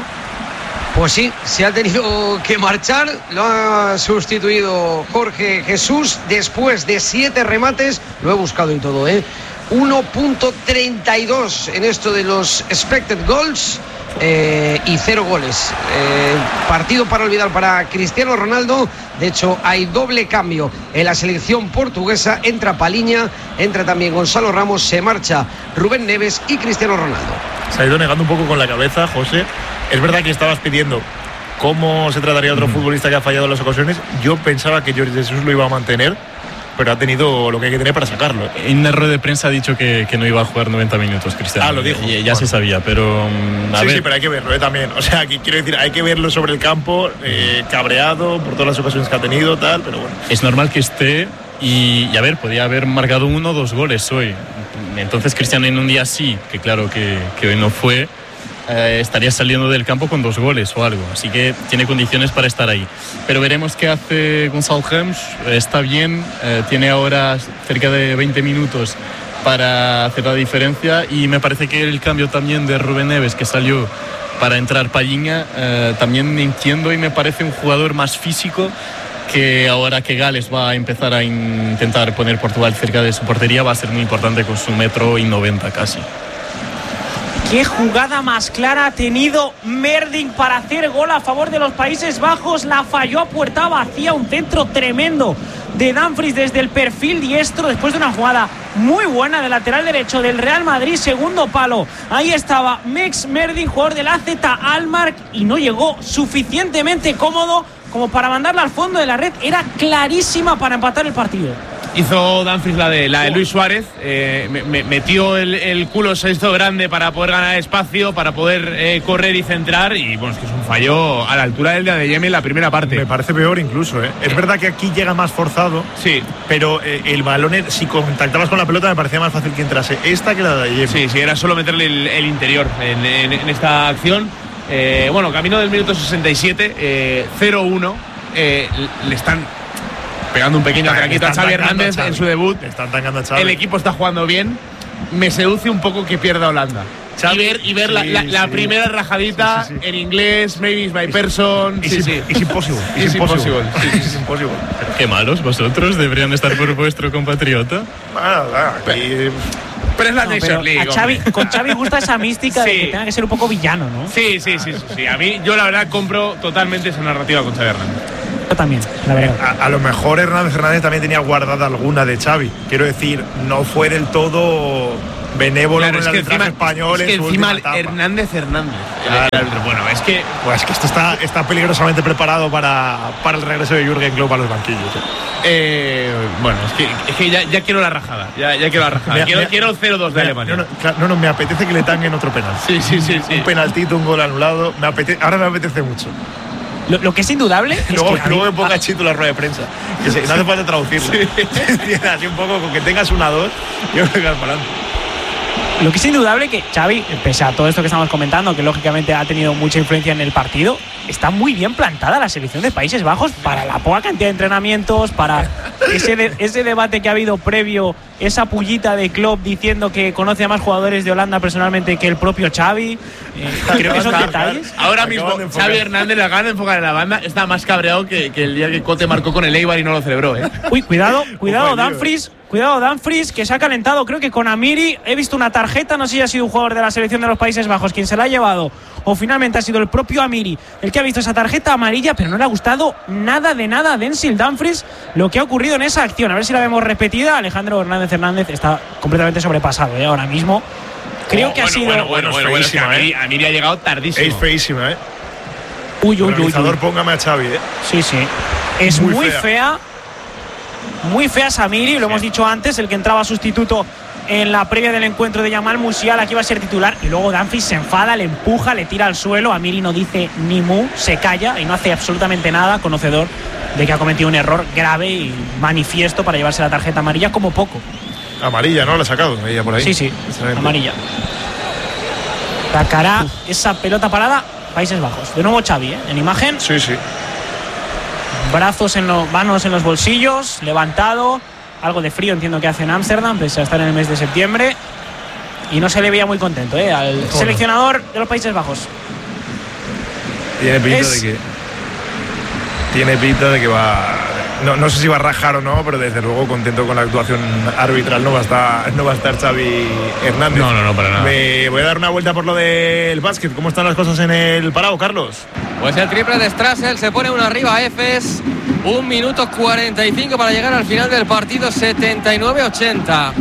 [SPEAKER 5] Pues sí, se ha tenido que marchar. Lo ha sustituido Jorge Jesús después de siete remates. Lo he buscado y todo, ¿eh? uno punto treinta y dos en esto de los expected goals eh, y cero goles. Eh, partido para olvidar para Cristiano Ronaldo. De hecho, hay doble cambio en la selección portuguesa. Entra Paliña, entra también Gonzalo Ramos, se marcha Rubén Neves y Cristiano Ronaldo.
[SPEAKER 1] Se ha ido negando un poco con la cabeza, José. Es verdad que estabas pidiendo cómo se trataría otro mm. futbolista que ha fallado en las ocasiones. Yo pensaba que Jorge Jesús lo iba a mantener, pero ha tenido lo que hay que tener para sacarlo.
[SPEAKER 6] En la rueda de prensa ha dicho que, que no iba a jugar noventa minutos, Cristiano.
[SPEAKER 1] Ah, lo dijo.
[SPEAKER 6] Ya, ya bueno. se sabía, pero...
[SPEAKER 1] Um, a sí, ver. sí, pero hay que verlo ¿eh? también. O sea, que quiero decir, hay que verlo sobre el campo, eh, cabreado por todas las ocasiones que ha tenido, tal, pero bueno.
[SPEAKER 6] Es normal que esté y, y a ver, podía haber marcado uno o dos goles hoy. Entonces Cristiano en un día sí, que claro que, que hoy no fue, eh, estaría saliendo del campo con dos goles o algo, así que tiene condiciones para estar ahí. Pero veremos qué hace Gonzalo Ramos. Está bien, eh, tiene ahora cerca de veinte minutos para hacer la diferencia, y me parece que el cambio también de Rubén Neves, que salió para entrar Paliña, eh, también entiendo y me parece un jugador más físico, que ahora que Gales va a empezar a intentar poner Portugal cerca de su portería, va a ser muy importante con su metro y noventa casi.
[SPEAKER 7] Qué jugada más clara ha tenido Merdin para hacer gol a favor de los Países Bajos. La falló a puerta vacía, un centro tremendo de Dumfries desde el perfil diestro, después de una jugada muy buena de lateral derecho del Real Madrid, segundo palo. Ahí estaba Mex Merdin, jugador del A Z Alkmaar, y no llegó suficientemente cómodo como para mandarla al fondo de la red. Era clarísima para empatar el partido.
[SPEAKER 9] Hizo Dumfries la de, la de Luis Suárez, eh, me, me metió el, el culo, se hizo grande para poder ganar espacio, para poder eh, correr y centrar, y bueno, es que es un fallo a la altura del de Adeyemi en la primera parte.
[SPEAKER 1] Me parece peor incluso, ¿eh? Es verdad que aquí llega más forzado,
[SPEAKER 9] sí,
[SPEAKER 1] pero eh, el balón, si contactabas con la pelota, me parecía más fácil que entrase esta que la de Adeyemi.
[SPEAKER 9] Sí, sí, era solo meterle el, el interior en, en, en esta acción. Eh, bueno, camino del minuto sesenta y siete, eh, cero uno, eh, le están pegando un pequeño traquito a Xavi Hernández en su debut.
[SPEAKER 1] Están tangando a Xavi.
[SPEAKER 9] El equipo está jugando bien. Me seduce un poco que pierda Holanda. Xavi, y ver, y ver sí, la, la, la sí. primera rajadita sí, sí, sí. en inglés, maybe is my person.
[SPEAKER 1] It's,
[SPEAKER 9] sí, sí.
[SPEAKER 1] It's impossible.
[SPEAKER 9] It's, it's impossible.
[SPEAKER 1] impossible. It's impossible.
[SPEAKER 6] Pero qué malos vosotros, deberían estar por vuestro compatriota.
[SPEAKER 1] Bueno, aquí...
[SPEAKER 9] Pero es la
[SPEAKER 7] no,
[SPEAKER 9] Nation League.
[SPEAKER 7] A Xavi, con Xavi gusta esa mística sí. de que tenga que ser un poco villano, ¿no?
[SPEAKER 9] Sí, sí, sí, sí, sí. A mí, yo la verdad compro totalmente esa narrativa con Xavi Hernández.
[SPEAKER 7] Yo también, la verdad.
[SPEAKER 1] A, a lo mejor Hernández Hernández también tenía guardada alguna de Xavi. Quiero decir, no fue del todo benévolo
[SPEAKER 9] claro,
[SPEAKER 1] con
[SPEAKER 9] es
[SPEAKER 1] el
[SPEAKER 9] que
[SPEAKER 1] arbitraje
[SPEAKER 9] encima,
[SPEAKER 1] español
[SPEAKER 9] es que
[SPEAKER 1] en su
[SPEAKER 9] encima
[SPEAKER 1] última
[SPEAKER 9] Hernández Hernández.
[SPEAKER 1] Claro.
[SPEAKER 9] Bueno, es que
[SPEAKER 1] pues es que esto está, está peligrosamente preparado para, para el regreso de Jürgen Klopp a los banquillos. ¿eh?
[SPEAKER 9] Eh, bueno, es que, es que ya, ya quiero la rajada. Ya, ya quiero la rajada.
[SPEAKER 1] Me,
[SPEAKER 9] quiero,
[SPEAKER 1] me,
[SPEAKER 9] quiero cero dos de Alemania.
[SPEAKER 1] No no, no, no, me apetece que le tanguen otro penal.
[SPEAKER 9] Sí, sí, sí. sí.
[SPEAKER 1] Un penaltito, un gol anulado. Me apetece, ahora me apetece mucho.
[SPEAKER 7] Lo, lo que es indudable es
[SPEAKER 1] luego,
[SPEAKER 7] que
[SPEAKER 1] luego me ponga chito la rueda de prensa, que se, no hace falta traducirlo. Sí. Así un poco, con que tengas una dos, yo creo que vas para adelante.
[SPEAKER 7] Lo que es indudable que Xavi, pese a todo esto que estamos comentando, que lógicamente ha tenido mucha influencia en el partido, está muy bien plantada la selección de Países Bajos para la poca cantidad de entrenamientos, para ese, de, ese debate que ha habido previo, esa pullita de Klopp diciendo que conoce a más jugadores de Holanda personalmente que el propio Xavi. Eh, creo que son detalles.
[SPEAKER 9] Ahora mismo Xavi Hernández, la gana de enfocar en la banda, está más cabreado que, que el día que Cote marcó con el Eibar y no lo celebró, ¿eh?
[SPEAKER 7] Uy, cuidado, cuidado, Dumfries. Cuidado, Dumfries, que se ha calentado, creo que con Amiri. He visto una tarjeta, no sé si ha sido un jugador de la selección de los Países Bajos quien se la ha llevado, o finalmente ha sido el propio Amiri el que ha visto esa tarjeta amarilla, pero no le ha gustado nada de nada a Denzel Dumfries lo que ha ocurrido en esa acción. A ver si la vemos repetida. Alejandro Hernández Hernández está completamente sobrepasado, ¿eh? Ahora mismo. Creo
[SPEAKER 9] oh,
[SPEAKER 7] que
[SPEAKER 9] bueno,
[SPEAKER 7] ha sido.
[SPEAKER 9] Bueno, bueno, bueno, bueno, es que Amiri,
[SPEAKER 1] ¿eh?
[SPEAKER 9] Amiri ha llegado tardísimo.
[SPEAKER 1] Es feísima, ¿eh?
[SPEAKER 7] Uy, uy, uy, uy.
[SPEAKER 1] Póngame a Xavi, ¿eh?
[SPEAKER 7] Sí, sí. Es muy, muy fea. fea. Muy fea Samiri, lo hemos dicho antes, el que entraba sustituto en la previa del encuentro de Yamal Musiala, que iba a ser titular, y luego Dumfries se enfada, le empuja, le tira al suelo. Amiri no dice ni mu, se calla y no hace absolutamente nada, conocedor de que ha cometido un error grave y manifiesto para llevarse la tarjeta amarilla como poco.
[SPEAKER 1] Amarilla, ¿no? La ha sacado ella por ahí.
[SPEAKER 7] Sí, sí, amarilla. Sacará esa pelota parada Países Bajos. De nuevo Xavi, ¿eh? En imagen.
[SPEAKER 1] Sí, sí.
[SPEAKER 7] Brazos en los, manos en los bolsillos, levantado, algo de frío entiendo que hace en Ámsterdam, pese a estar en el mes de septiembre, y no se le veía muy contento, ¿eh? Al bueno. seleccionador de los Países Bajos.
[SPEAKER 1] Tiene pinta
[SPEAKER 7] es...
[SPEAKER 1] de que tiene pinta de que va, no, no sé si va a rajar o no, pero desde luego contento con la actuación arbitral no va a estar, no va a estar Xavi Hernández.
[SPEAKER 9] No, no, no, para nada.
[SPEAKER 1] Me voy a dar una vuelta por lo del básquet. ¿Cómo están las cosas en el Palau, Carlos?
[SPEAKER 2] Pues el triple de Strassel, se pone uno arriba a Efes. Un minuto cuarenta y cinco para llegar al final del partido, setenta y nueve ochenta.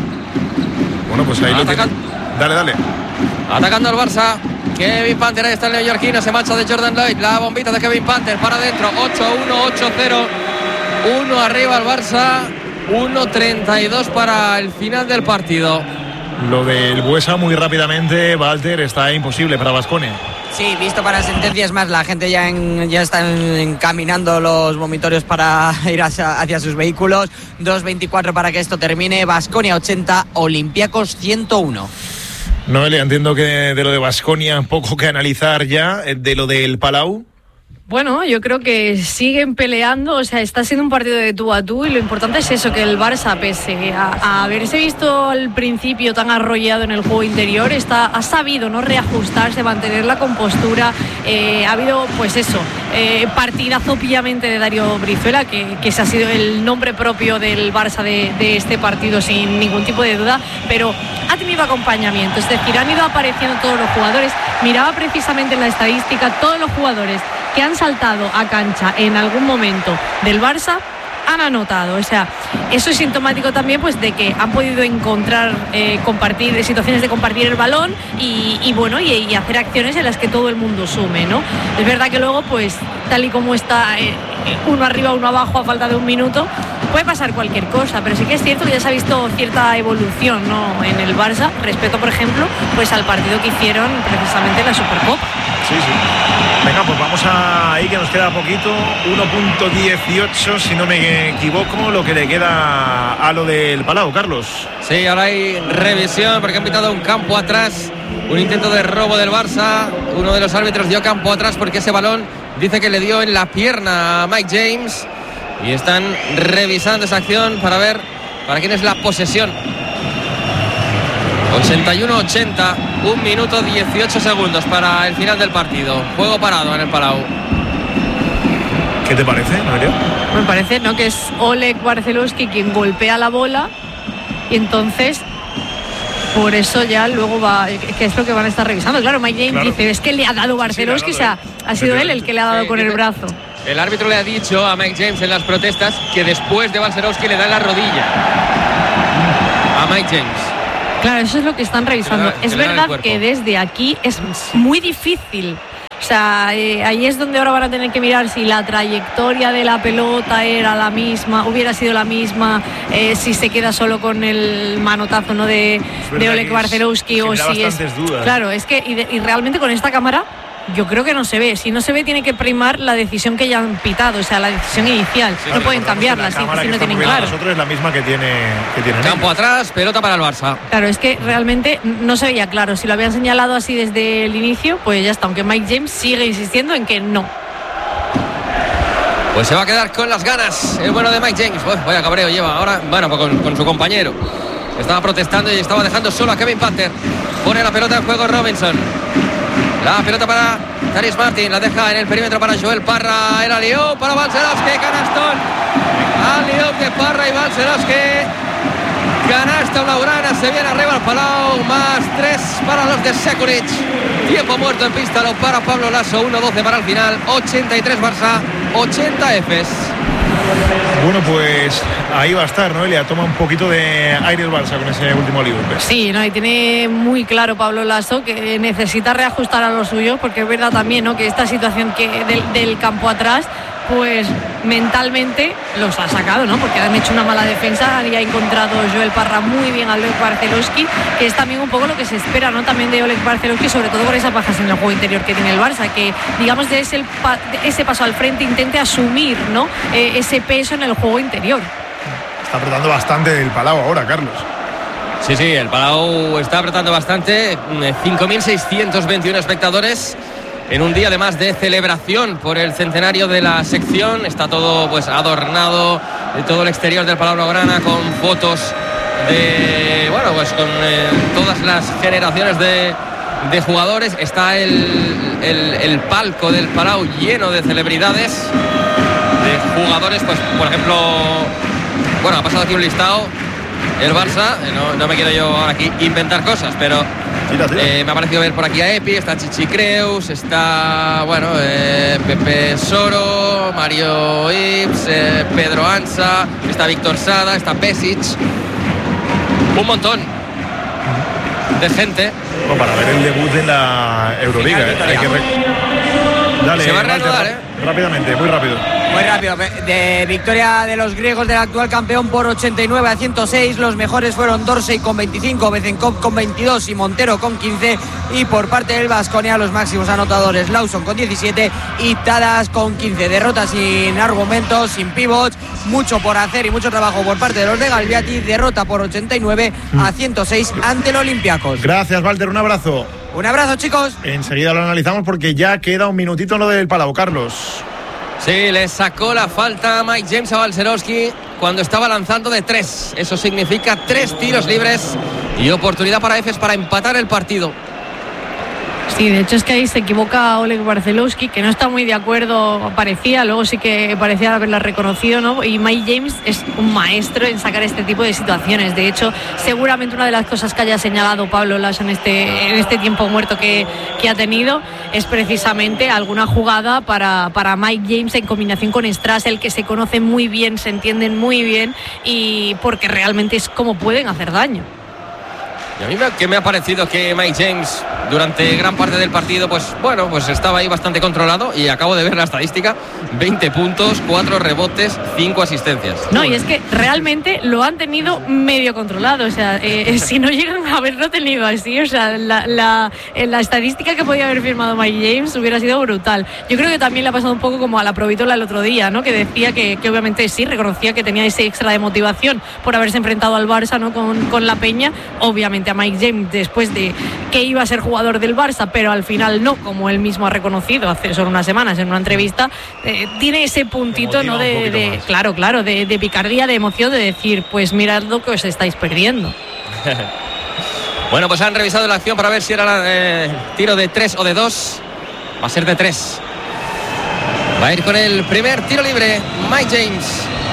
[SPEAKER 1] Bueno, pues ahí
[SPEAKER 2] Atacan...
[SPEAKER 1] lo tiene. Dale, dale.
[SPEAKER 2] Atacando al Barça. Kevin Panther, ahí está el neoyorquino, se marcha de Jordan Lloyd. La bombita de Kevin Panther para adentro. ocho a uno, ocho a cero. uno arriba al Barça. uno treinta y dos para el final del partido.
[SPEAKER 1] Lo del Buesa muy rápidamente, Walter, está imposible para Baskonia.
[SPEAKER 3] Sí, visto para sentencias más, la gente ya, en, ya está encaminando los vomitorios para ir hacia, hacia sus vehículos. dos veinticuatro para que esto termine. Baskonia ochenta, Olympiacos ciento uno.
[SPEAKER 1] Noelia, entiendo que de lo de Baskonia poco que analizar ya, de lo del Palau.
[SPEAKER 4] Bueno, yo creo que siguen peleando, o sea, está siendo un partido de tú a tú y lo importante es eso, que el Barça, pese a, a haberse visto al principio tan arrollado en el juego interior, está, ha sabido no reajustarse, mantener la compostura. Eh, ha habido, pues eso, eh, partidazo obviamente de Dario Brizuela, que, que ese ha sido el nombre propio del Barça de, de este partido sin ningún tipo de duda, pero ha tenido acompañamiento, es decir, han ido apareciendo todos los jugadores. Miraba precisamente en la estadística, todos los jugadores que han saltado a cancha en algún momento del Barça han anotado, o sea, eso es sintomático también pues de que han podido encontrar eh, compartir situaciones de compartir el balón y, y bueno y, y hacer acciones en las que todo el mundo sume, ¿no? Es verdad que luego pues tal y como está eh, uno arriba uno abajo a falta de un minuto puede pasar cualquier cosa, pero sí que es cierto que ya se ha visto cierta evolución, ¿no? En el Barça respecto, por ejemplo, pues al partido que hicieron precisamente en la Supercopa.
[SPEAKER 1] Sí, sí. Venga, pues vamos a ahí que nos queda poquito, uno punto dieciocho si no me equivoco, lo que le queda a lo del Palau, Carlos.
[SPEAKER 2] Sí, ahora hay revisión porque han pitado un campo atrás, un intento de robo del Barça. Uno de los árbitros dio campo atrás porque ese balón dice que le dio en la pierna a Mike James y están revisando esa acción para ver para quién es la posesión. ochenta y uno ochenta, un minuto dieciocho segundos para el final del partido. Juego parado en el Palau.
[SPEAKER 1] ¿Qué te parece, Mario?
[SPEAKER 4] Me parece, ¿no?, que es Oleg Barcelowski quien golpea la bola y entonces por eso ya luego va, que es lo que van a estar revisando. Claro, Mike James claro. dice, es que le ha dado Barcelowski, sí, o sea, ha sido él el que le ha dado sí, con el brazo.
[SPEAKER 2] El árbitro le ha dicho a Mike James en las protestas que después de Barcelowski le da la rodilla a Mike James.
[SPEAKER 4] Claro, eso es lo que están revisando. Es verdad que desde aquí es muy difícil. O sea, eh, ahí es donde ahora van a tener que mirar si la trayectoria de la pelota era la misma, hubiera sido la misma, eh, si se queda solo con el manotazo, ¿no?, de, de Oleg Barcelowski o si es.
[SPEAKER 1] Dudas.
[SPEAKER 4] Claro, es que y, de, y realmente con esta cámara yo creo que no se ve. Si no se ve, tiene que primar la decisión que ya han pitado, o sea, la decisión inicial. Sí, no vale, pueden cambiarla si, si no tienen claro.
[SPEAKER 1] Nosotros es la misma que tiene, que tiene
[SPEAKER 2] Campo ellos. Atrás, pelota para el Barça.
[SPEAKER 4] Claro, es que realmente no se veía claro. Si lo habían señalado así desde el inicio, pues ya está. Aunque Mike James sigue insistiendo en que no.
[SPEAKER 2] Pues se va a quedar con las ganas el bueno de Mike James. Uf, vaya cabreo lleva ahora, bueno, pues con, con su compañero. Estaba protestando y estaba dejando solo a Kevin Panther. Pone la pelota en juego Robinson. La pelota para Tyrese Martin. La deja en el perímetro para Joel Parra. Era Lió para Balcerowski. Canastón. Al Lió de Parra y Balcerowski. Canasta blaugrana. Se viene arriba al Palau. Más tres para los de Sekulic. Tiempo muerto en pista. Lo para Pablo Lasso. uno doce para el final. ochenta y tres Barça. ochenta Efes.
[SPEAKER 1] Bueno, pues ahí va a estar, ¿no, Elia? Toma un poquito de aire el Barça con ese último libro.
[SPEAKER 4] Sí, no, y tiene muy claro Pablo Lasso que necesita reajustar a los suyos, porque es verdad también, ¿no?, que esta situación que del, del campo atrás, pues mentalmente los ha sacado, ¿no? Porque han hecho una mala defensa y ha encontrado Joel Parra muy bien a Oleg Barcelowski, que es también un poco lo que se espera, ¿no? También de Oleg Barcelowski, sobre todo por esas bajas en el juego interior que tiene el Barça, que digamos de ese, de ese paso al frente intente asumir, ¿no?, eh, ese peso en el juego interior.
[SPEAKER 1] Está apretando bastante el Palau ahora, Carlos.
[SPEAKER 2] Sí, sí, el Palau está apretando bastante. cinco mil seiscientos veintiuno espectadores en un día además de celebración por el centenario de la sección. Está todo pues adornado, de todo el exterior del Palau Blaugrana, con fotos de, bueno, pues con eh, todas las generaciones de, de jugadores. Está el, el, el palco del Palau lleno de celebridades, de jugadores, pues por ejemplo, bueno, ha pasado aquí un listado el Barça, no, no me quiero yo ahora aquí inventar cosas, pero tira, tira. Eh, me ha parecido ver por aquí a Epi, está Chichi Creus, está, bueno, eh, Pepe Soro, Mario Ips, eh, Pedro Ansa, está Víctor Sada, está Pesic, un montón de gente.
[SPEAKER 1] Bueno, para ver el debut de la Euroliga, eh, hay que re... Dale,
[SPEAKER 2] se va a reanudar, eh.
[SPEAKER 1] Rápidamente, muy rápido.
[SPEAKER 3] Muy rápido, de victoria de los griegos del actual campeón por ochenta y nueve a ciento seis. Los mejores fueron Dorsey con veinticinco, Bezenkov con veintidós y Montero con quince. Y por parte del Baskonia los máximos anotadores, Lawson con diecisiete y Tadas con quince. Derrota sin argumentos, sin pivots, mucho por hacer y mucho trabajo por parte de los de Galviati. Derrota por ochenta y nueve a ciento seis ante el Olympiacos.
[SPEAKER 1] Gracias, Walter, un abrazo.
[SPEAKER 3] Un abrazo, chicos.
[SPEAKER 1] Enseguida lo analizamos porque ya queda un minutito en lo del Palau, Carlos.
[SPEAKER 2] Sí, le sacó la falta a Mike James a Balcerowski cuando estaba lanzando de tres. Eso significa tres tiros libres y oportunidad para Efes para empatar el partido.
[SPEAKER 4] Sí, de hecho es que ahí se equivoca Oleg Barcelowski, que no está muy de acuerdo, parecía, luego sí que parecía haberla reconocido, ¿no? Y Mike James es un maestro en sacar este tipo de situaciones. De hecho, seguramente una de las cosas que haya señalado Pablo Lasso en este, en este tiempo muerto que, que ha tenido es precisamente alguna jugada para, para Mike James en combinación con Strassel, que se conocen muy bien, se entienden muy bien, y porque realmente es como pueden hacer daño.
[SPEAKER 2] Y a mí me, que me ha parecido que Mike James durante gran parte del partido, pues bueno, pues estaba ahí bastante controlado, y acabo de ver la estadística: veinte puntos, cuatro rebotes, cinco asistencias.
[SPEAKER 4] No, y es que realmente lo han tenido medio controlado, o sea, eh, si no llegan a haberlo tenido así, o sea, la, la, la estadística que podía haber firmado Mike James hubiera sido brutal. Yo creo que también le ha pasado un poco como a la Provitola el otro día, ¿no? Que decía que, que obviamente sí, reconocía que tenía ese extra de motivación por haberse enfrentado al Barça, ¿no? Con, con la Peña, obviamente a Mike James después de que iba a ser jugador del Barça, pero al final no, como él mismo ha reconocido hace solo unas semanas en una entrevista, eh, tiene ese puntito, ¿no? De, de claro, claro, de, de picardía, de emoción, de decir, pues mirad lo que os estáis perdiendo.
[SPEAKER 2] Bueno, pues han revisado la acción para ver si era eh, tiro de tres o de dos. Va a ser de tres. Va a ir con el primer tiro libre Mike James.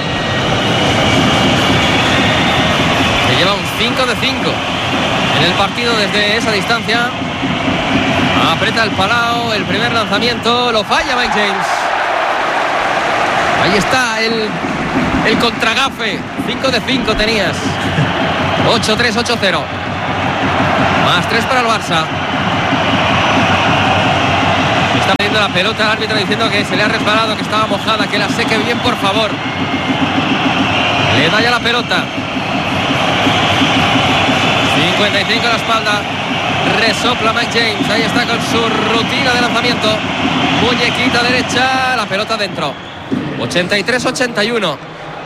[SPEAKER 2] Se lleva un cinco de cinco en el partido desde esa distancia. Aprieta el Palau, el primer lanzamiento lo falla Mike James. Ahí está el, el contragafe. cinco de cinco tenías. ocho tres, ocho cero. Más tres para el Barça. Está pidiendo la pelota el árbitro diciendo que se le ha resbalado, que estaba mojada, que la seque bien, por favor. Le da ya la pelota. cincuenta y cinco a la espalda. Resopla Mike James. Ahí está con su rutina de lanzamiento. Muñequita derecha. La pelota dentro. ochenta y tres ochenta y uno.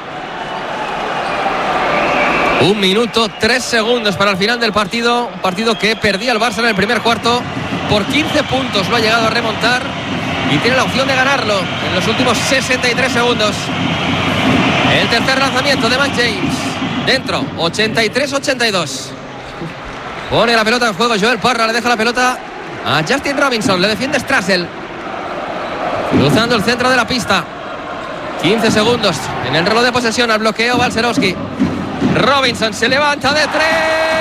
[SPEAKER 2] Un minuto, tres segundos para el final del partido. Un partido que perdía el Barça en el primer cuarto. Por quince puntos lo ha llegado a remontar. Y tiene la opción de ganarlo en los últimos sesenta y tres segundos. El tercer lanzamiento de Mike James. Dentro, ochenta y tres ochenta y dos. Pone la pelota en juego Joel Parra. Le deja la pelota a Justin Robinson. Le defiende Strassel. Cruzando el centro de la pista. quince segundos en el reloj de posesión. Al bloqueo Balcerowski. Robinson se levanta de tres.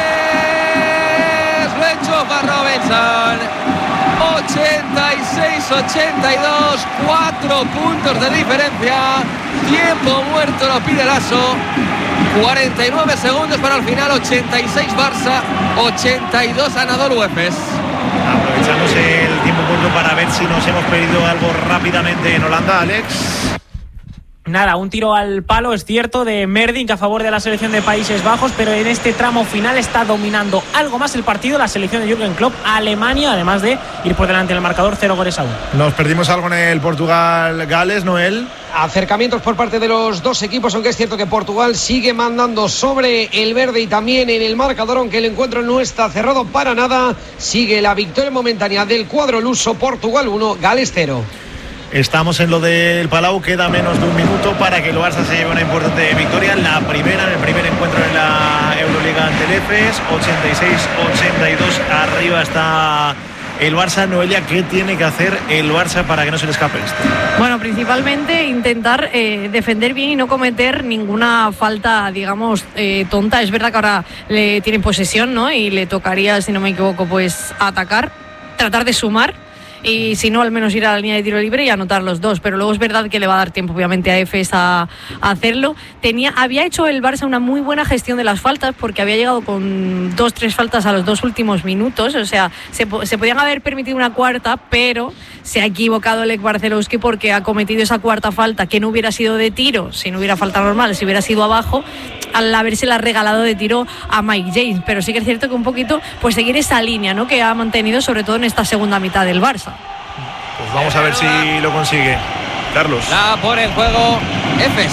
[SPEAKER 2] Lo enchufa Robinson. ochenta y seis ochenta y dos. Cuatro puntos de diferencia. Tiempo muerto lo pide Lasso. cuarenta y nueve segundos para el final. ochenta y seis Barça, ochenta y dos Anadolu Efes.
[SPEAKER 1] Aprovechamos el tiempo muerto para ver si nos hemos perdido algo rápidamente en Holanda, Alex.
[SPEAKER 7] Nada, un tiro al palo, es cierto, de Merdink a favor de la selección de Países Bajos, pero en este tramo final está dominando algo más el partido la selección de Jürgen Klopp, Alemania, además de ir por delante en el marcador, cero goles a uno.
[SPEAKER 1] Nos perdimos algo en el Portugal-Gales, Noel.
[SPEAKER 5] Acercamientos por parte de los dos equipos, aunque es cierto que Portugal sigue mandando sobre el verde y también en el marcador, aunque el encuentro no está cerrado para nada. Sigue la victoria momentánea del cuadro luso. Portugal uno, Gales cero.
[SPEAKER 1] Estamos en lo del Palau, queda menos de un minuto para que el Barça se lleve una importante victoria, la primera en el primer encuentro en la Euroliga ante el Efes. Ochenta y seis ochenta y dos, arriba está el Barça. Noelia, ¿qué tiene que hacer el Barça para que no se le escape esto?
[SPEAKER 4] Bueno, principalmente intentar eh, defender bien y no cometer ninguna falta, digamos, eh, tonta. Es verdad que ahora le tienen posesión, ¿no? Y le tocaría, si no me equivoco, pues atacar, tratar de sumar. Y si no, al menos ir a la línea de tiro libre y anotar los dos, pero luego es verdad que le va a dar tiempo obviamente a Efes a, a hacerlo. Tenía, había hecho el Barça una muy buena gestión de las faltas, porque había llegado con dos, tres faltas a los dos últimos minutos, o sea, se, se podían haber permitido una cuarta, pero se ha equivocado Lech Barcelowski porque ha cometido esa cuarta falta que no hubiera sido de tiro, si no hubiera falta normal, si hubiera sido abajo, al habérsela regalado de tiro a Mike James. Pero sí que es cierto que un poquito pues seguir esa línea, ¿no?, que ha mantenido sobre todo en esta segunda mitad del Barça.
[SPEAKER 1] Pues vamos a ver si lo consigue. Carlos.
[SPEAKER 2] La pone en juego Efes.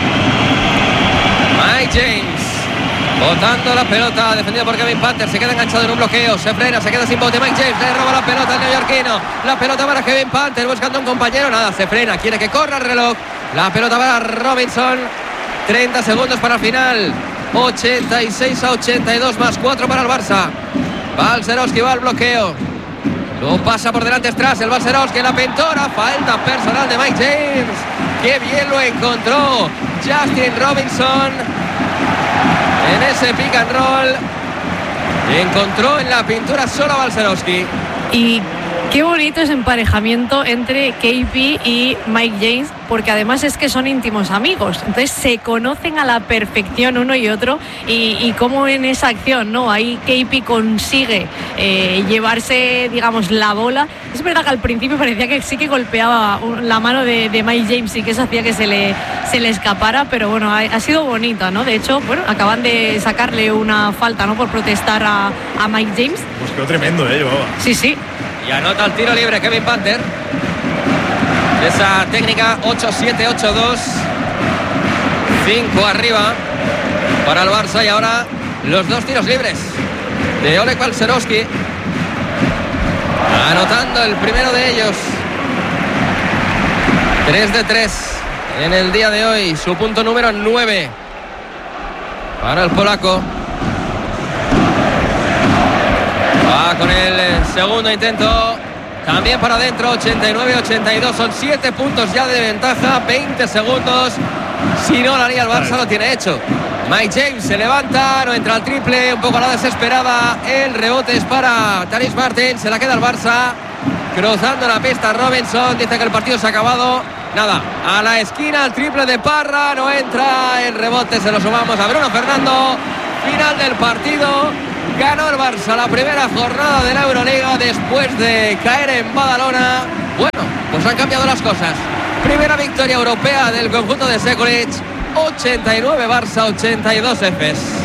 [SPEAKER 2] Mike James botando la pelota, defendido por Kevin Panther. Se queda enganchado en un bloqueo, se frena, se queda sin bote. Mike James le roba la pelota al neoyorquino. La pelota para Kevin Panther, buscando un compañero. Nada, se frena, quiere que corra el reloj. La pelota para Robinson. treinta segundos para el final. ochenta y seis a ochenta y dos, más cuatro para el Barça. Balcerowski va al bloqueo. Lo pasa por delante Strass, el Balcerowski en la pintora. Falta personal de Mike James. Qué bien lo encontró Justin Robinson en ese pick and roll. Encontró en la pintura solo a Balcerowski.
[SPEAKER 4] Y qué bonito ese emparejamiento entre K P y Mike James, porque además es que son íntimos amigos, entonces se conocen a la perfección uno y otro, y, y cómo en esa acción, ¿no?, ahí K P consigue eh, llevarse, digamos, la bola. Es verdad que al principio parecía que sí que golpeaba la mano de, de Mike James y que eso hacía que se le, se le escapara, pero bueno, ha, ha sido bonita, ¿no? De hecho, bueno, acaban de sacarle una falta, ¿no?, por protestar a, a Mike James.
[SPEAKER 1] Pues quedó tremendo, ¿eh? Llevaba.
[SPEAKER 4] Sí, sí.
[SPEAKER 2] Y anota el tiro libre Kevin Panther. Esa técnica ocho siete ocho dos. cinco arriba para el Barça. Y ahora los dos tiros libres de Oleg Balcerowski, anotando el primero de ellos. tres de tres en el día de hoy. Su punto número nueve para el polaco. Va con el segundo intento, también para adentro. Ochenta y nueve ochenta y dos, son siete puntos ya de ventaja. Veinte segundos, si no lo haría el Barça, lo tiene hecho. Mike James se levanta, no entra al triple, un poco a la desesperada. El rebote es para Tyrese Martin, se la queda el Barça. Cruzando la pista Robinson, dice que el partido se ha acabado. Nada, a la esquina, el triple de Parra, no entra. El rebote se lo sumamos a Bruno Fernando. Final del partido. Ganó el Barça la primera jornada de la Euroliga después de caer en Badalona. Bueno, pues han cambiado las cosas. Primera victoria europea del conjunto de Sekulic. ochenta y nueve Barça, ochenta y dos Efes.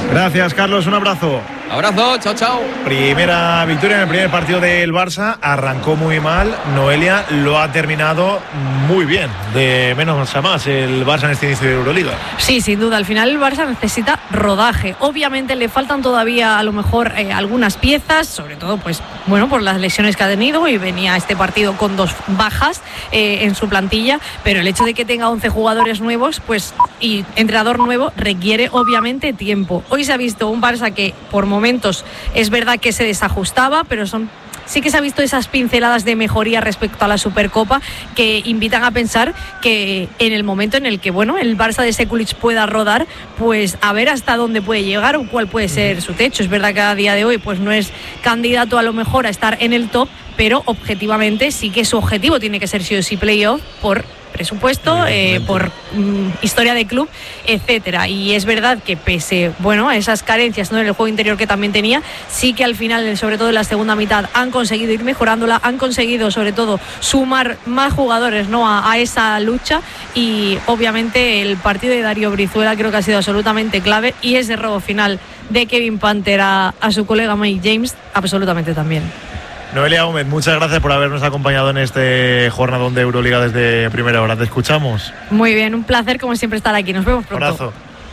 [SPEAKER 1] Gracias, Carlos, un abrazo.
[SPEAKER 2] Abrazo, chao, chao.
[SPEAKER 1] Primera victoria en el primer partido del Barça. Arrancó muy mal. Noelia lo ha terminado muy bien. De menos a más el Barça en este inicio de Euroliga.
[SPEAKER 4] Sí, sin duda. Al final el Barça necesita rodaje. Obviamente le faltan todavía a lo mejor eh, algunas piezas, sobre todo pues bueno por las lesiones que ha tenido y venía este partido con dos bajas eh, en su plantilla. Pero el hecho de que tenga once jugadores nuevos pues y entrenador nuevo requiere obviamente tiempo. Hoy se ha visto un Barça que por momentos es verdad que se desajustaba, pero son sí que se ha visto esas pinceladas de mejoría respecto a la Supercopa que invitan a pensar que en el momento en el que bueno el Barça de Sekulic pueda rodar, pues a ver hasta dónde puede llegar o cuál puede ser su techo. Es verdad que a día de hoy pues no es candidato a lo mejor a estar en el top, pero objetivamente sí que su objetivo tiene que ser sí o sí playoff por presupuesto, eh, por mm, historia de club, etcétera. Y es verdad que pese bueno a esas carencias, ¿no?, en el juego interior que también tenía, sí que al final, sobre todo en la segunda mitad, han conseguido ir mejorándola, han conseguido sobre todo sumar más jugadores, ¿no?, a, a esa lucha. Y obviamente el partido de Darío Brizuela creo que ha sido absolutamente clave, y ese robo final de Kevin Panther a, a su colega Mike James absolutamente también.
[SPEAKER 1] Noelia Gómez, muchas gracias por habernos acompañado en este jornadón de Euroliga desde primera hora. Te escuchamos.
[SPEAKER 4] Muy bien, un placer como siempre estar aquí. Nos vemos pronto.
[SPEAKER 1] Abrazo.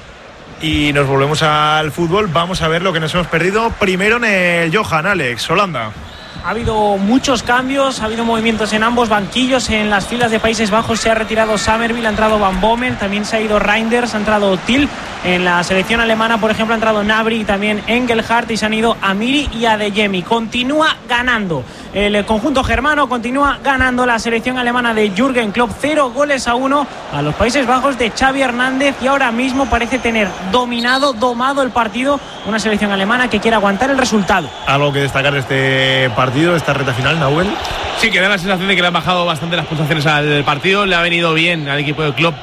[SPEAKER 1] Y nos volvemos al fútbol. Vamos a ver lo que nos hemos perdido. Primero en el Johan, Alex, Holanda.
[SPEAKER 7] Ha habido muchos cambios, ha habido movimientos en ambos banquillos. En las filas de Países Bajos se ha retirado Summerville, ha entrado Van Bommel, también se ha ido Reinders, ha entrado Till. En la selección alemana, por ejemplo, ha entrado Gnabry y también Engelhardt, y se han ido Amiri y Adeyemi. Continúa ganando el conjunto germano, continúa ganando la selección alemana de Jürgen Klopp, cero goles a uno a los Países Bajos de Xavi Hernández, y ahora mismo parece tener dominado, domado el partido una selección alemana que quiere aguantar el resultado.
[SPEAKER 1] ¿Algo que destacar de este partido, esta recta final, Nahuel?
[SPEAKER 9] Sí, que da la sensación de que le han bajado bastante las pulsaciones al partido. Le ha venido bien al equipo de Klopp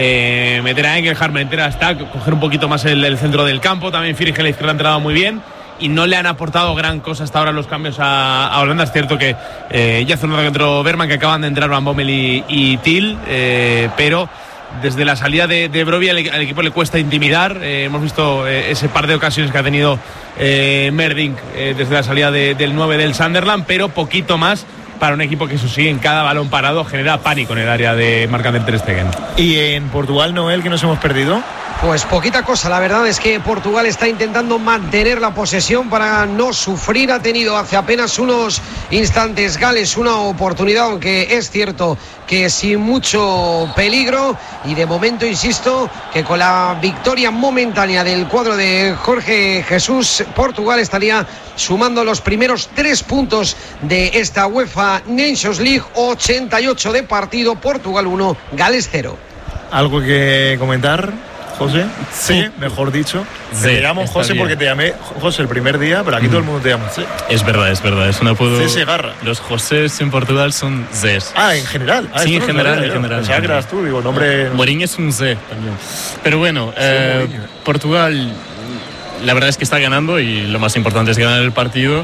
[SPEAKER 9] eh, meter a Engelhardt, meter a Stack, coger un poquito más el, el centro del campo. También Friedrich a la izquierda ha entrado muy bien, y no le han aportado gran cosa hasta ahora los cambios a, a Holanda. Es cierto que eh, ya hace un rato que entró Berman, que acaban de entrar Van Bommel y, y Till, eh, pero desde la salida de, de Brobbey al, al equipo le cuesta intimidar. Eh, hemos visto eh, ese par de ocasiones que ha tenido eh, Merdink eh, desde la salida de, del nueve del Sunderland, pero poquito más para un equipo que, eso sí, en cada balón parado genera pánico en el área de Marc-André ter Stegen.
[SPEAKER 1] ¿Y en Portugal, Noel, que nos hemos perdido?
[SPEAKER 5] Pues poquita cosa, la verdad es que Portugal está intentando mantener la posesión para no sufrir. Ha tenido hace apenas unos instantes Gales una oportunidad, aunque es cierto que sin mucho peligro, y de momento insisto que con la victoria momentánea del cuadro de Jorge Jesús, Portugal estaría sumando los primeros tres puntos de esta UEFA Nations League. Ochenta y ocho de partido, Portugal uno, Gales cero.
[SPEAKER 1] ¿Algo que comentar, José? Sí, mejor dicho.
[SPEAKER 6] Sí,
[SPEAKER 1] te llamo José
[SPEAKER 6] bien,
[SPEAKER 1] porque te llamé José el primer día, pero aquí mm. todo el mundo te llama José.
[SPEAKER 6] Es verdad, es verdad. Es un apodo.
[SPEAKER 1] C S Garra.
[SPEAKER 6] Los Josés en Portugal son Zés.
[SPEAKER 1] Ah, en general. Ah,
[SPEAKER 6] sí, en
[SPEAKER 1] no
[SPEAKER 6] general,
[SPEAKER 1] sabía,
[SPEAKER 6] en general.
[SPEAKER 1] Pensaba que eras tú, digo, nombre.
[SPEAKER 6] Morín es un Z también. Pero bueno,
[SPEAKER 1] sí,
[SPEAKER 6] eh, Portugal, la verdad es que está ganando, y lo más importante es ganar el partido.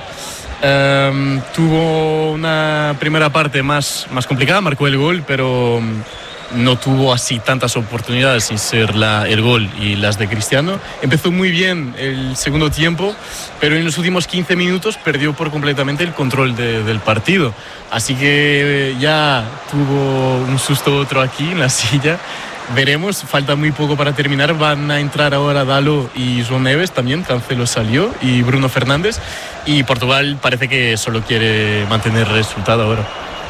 [SPEAKER 6] Um, tuvo una primera parte más, más complicada, marcó el gol, pero no tuvo así tantas oportunidades sin ser la, el gol y las de Cristiano. Empezó muy bien el segundo tiempo, pero en los últimos quince minutos perdió por completamente el control de, del partido. Así que ya tuvo un susto otro aquí en la silla. Veremos, falta muy poco para terminar. Van a entrar ahora Dalo y João Neves, también Cancelo salió, y Bruno Fernández. Y Portugal parece que solo quiere mantener el resultado ahora.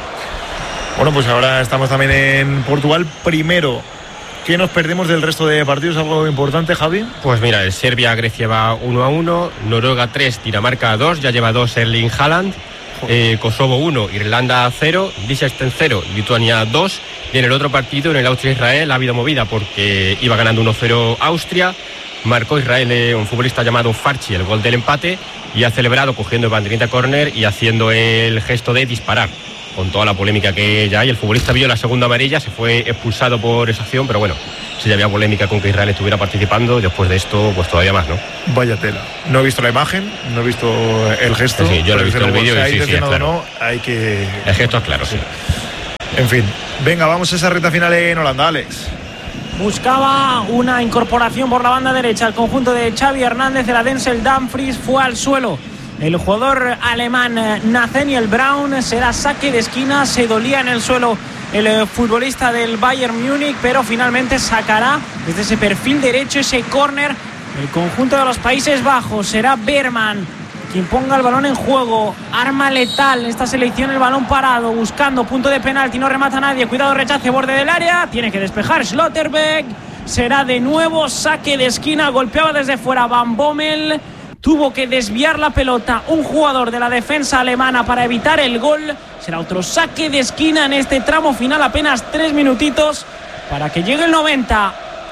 [SPEAKER 1] Bueno, pues ahora estamos también en Portugal. Primero, ¿qué nos perdemos del resto de partidos? ¿Algo importante, Javi?
[SPEAKER 8] Pues mira, el Serbia-Grecia va uno a uno, Noruega tres, Dinamarca dos, ya lleva dos Erling Haaland. Eh, Kosovo uno, Irlanda cero, Liechtenstein cero, Lituania dos. Y en el otro partido, en el Austria-Israel, ha habido movida porque iba ganando uno cero Austria. Marcó Israel, eh, un futbolista llamado Farchi, el gol del empate, y ha celebrado cogiendo el banderita córner y haciendo el gesto de disparar. Con toda la polémica que ya hay, el futbolista vio la segunda amarilla, se fue expulsado por esa acción, pero bueno, si ya había polémica con que Israel estuviera participando, después de esto, pues todavía más, ¿no?
[SPEAKER 1] Vaya tela. No he visto la imagen, no he visto el gesto.
[SPEAKER 8] Sí, yo lo he visto el vídeo y sí, sí, es claro.
[SPEAKER 1] No, hay que...
[SPEAKER 8] El gesto es claro, sí.
[SPEAKER 1] En fin, venga, vamos a esa recta final en Holanda, Alex.
[SPEAKER 7] Buscaba una incorporación por la banda derecha. El conjunto de Xavi Hernández, era Denzel Dumfries, fue al suelo. El jugador alemán Nathaniel Brown, será saque de esquina. Se dolía en el suelo el futbolista del Bayern Múnich, pero finalmente sacará desde ese perfil derecho ese córner. El conjunto de los Países Bajos, será Berman quien ponga el balón en juego. Arma letal esta selección, el balón parado, buscando punto de penalti, no remata nadie. Cuidado, rechace, borde del área, tiene que despejar Schlotterbeck. Será de nuevo saque de esquina, golpeaba desde fuera Van Bommel. Tuvo que desviar la pelota un jugador de la defensa alemana para evitar el gol. Será otro saque de esquina en este tramo final, apenas tres minutitos para que llegue el noventa.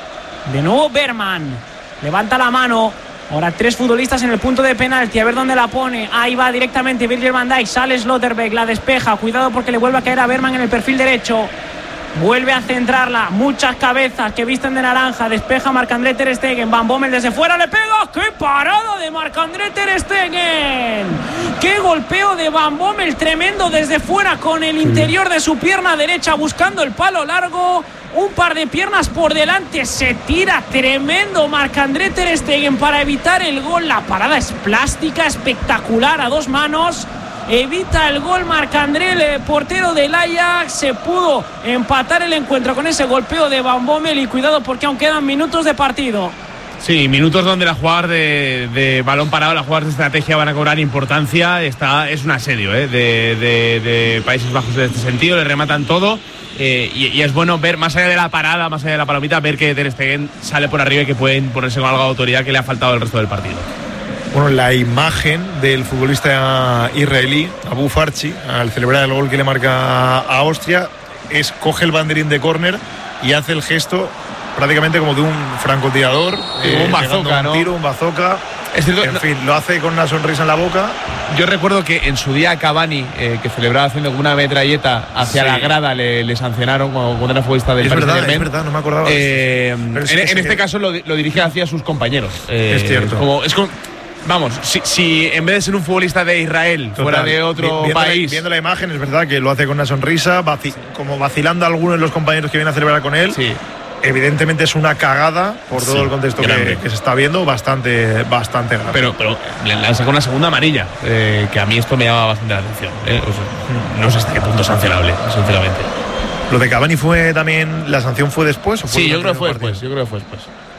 [SPEAKER 7] De nuevo Berman, levanta la mano. Ahora tres futbolistas en el punto de penalti, a ver dónde la pone. Ahí va directamente Virgil van Dijk, sale Schlotterbeck, la despeja. Cuidado porque le vuelve a caer a Berman en el perfil derecho. Vuelve a centrarla, muchas cabezas que visten de naranja. Despeja Marc-André Ter Stegen, Van Bommel desde fuera le pega. ¡Qué parada de Marc-André Ter Stegen! ¡Qué golpeo de Van Bommel tremendo desde fuera con el interior de su pierna derecha buscando el palo largo! Un par de piernas por delante, se tira tremendo Marc-André Ter Stegen para evitar el gol. La parada es plástica, espectacular a dos manos. Evita el gol Marc-André, el portero del Ajax. Se pudo empatar el encuentro con ese golpeo de Van Bommel. Y cuidado porque aún quedan minutos de partido.
[SPEAKER 9] Sí, minutos donde las jugadas de, de balón parado, las jugadas de estrategia van a cobrar importancia. Está, es un asedio ¿eh? de, de, de Países Bajos en este sentido, le rematan todo. Eh, y, y es bueno ver, más allá de la parada, más allá de la palomita, ver que Ter Stegen sale por arriba y que pueden ponerse con algo de autoridad que le ha faltado el resto del partido.
[SPEAKER 1] Bueno, la imagen del futbolista israelí, Abu Farchi, al celebrar el gol que le marca a Austria, es coge el banderín de córner y hace el gesto prácticamente como de un francotirador,
[SPEAKER 9] eh, un bazooka,
[SPEAKER 1] un
[SPEAKER 9] ¿no?
[SPEAKER 1] tiro, un bazooka.
[SPEAKER 9] Es cierto,
[SPEAKER 1] en
[SPEAKER 9] no,
[SPEAKER 1] fin, lo hace con una sonrisa en la boca.
[SPEAKER 9] Yo recuerdo que en su día Cavani, eh, que celebraba haciendo una metralleta hacia sí. la grada, le, le sancionaron cuando era futbolista del Paris
[SPEAKER 1] Saint-Germain.
[SPEAKER 9] Es
[SPEAKER 1] verdad, no me acordaba.
[SPEAKER 9] Eh,
[SPEAKER 1] en
[SPEAKER 9] en este que... caso lo, lo dirige hacia sus compañeros. Eh,
[SPEAKER 1] es cierto.
[SPEAKER 9] Como, es como, vamos, si, si en vez de ser un futbolista de Israel, Total. fuera de otro
[SPEAKER 1] viendo
[SPEAKER 9] país.
[SPEAKER 1] La, viendo la imagen, es verdad que lo hace con una sonrisa, vaci como vacilando a algunos de los compañeros que vienen a celebrar con él.
[SPEAKER 9] Sí.
[SPEAKER 1] Evidentemente es una cagada por todo sí, el contexto que, que se está viendo, bastante, bastante grave.
[SPEAKER 9] Pero, pero le han sacado una segunda amarilla, eh, que a mí esto me llama bastante la atención. Eh. O sea, no sé hasta qué punto es sancionable, sinceramente.
[SPEAKER 1] ¿Lo de Cavani fue también, la sanción fue después? ¿O fue
[SPEAKER 9] sí, yo creo que fue después, yo creo que fue después.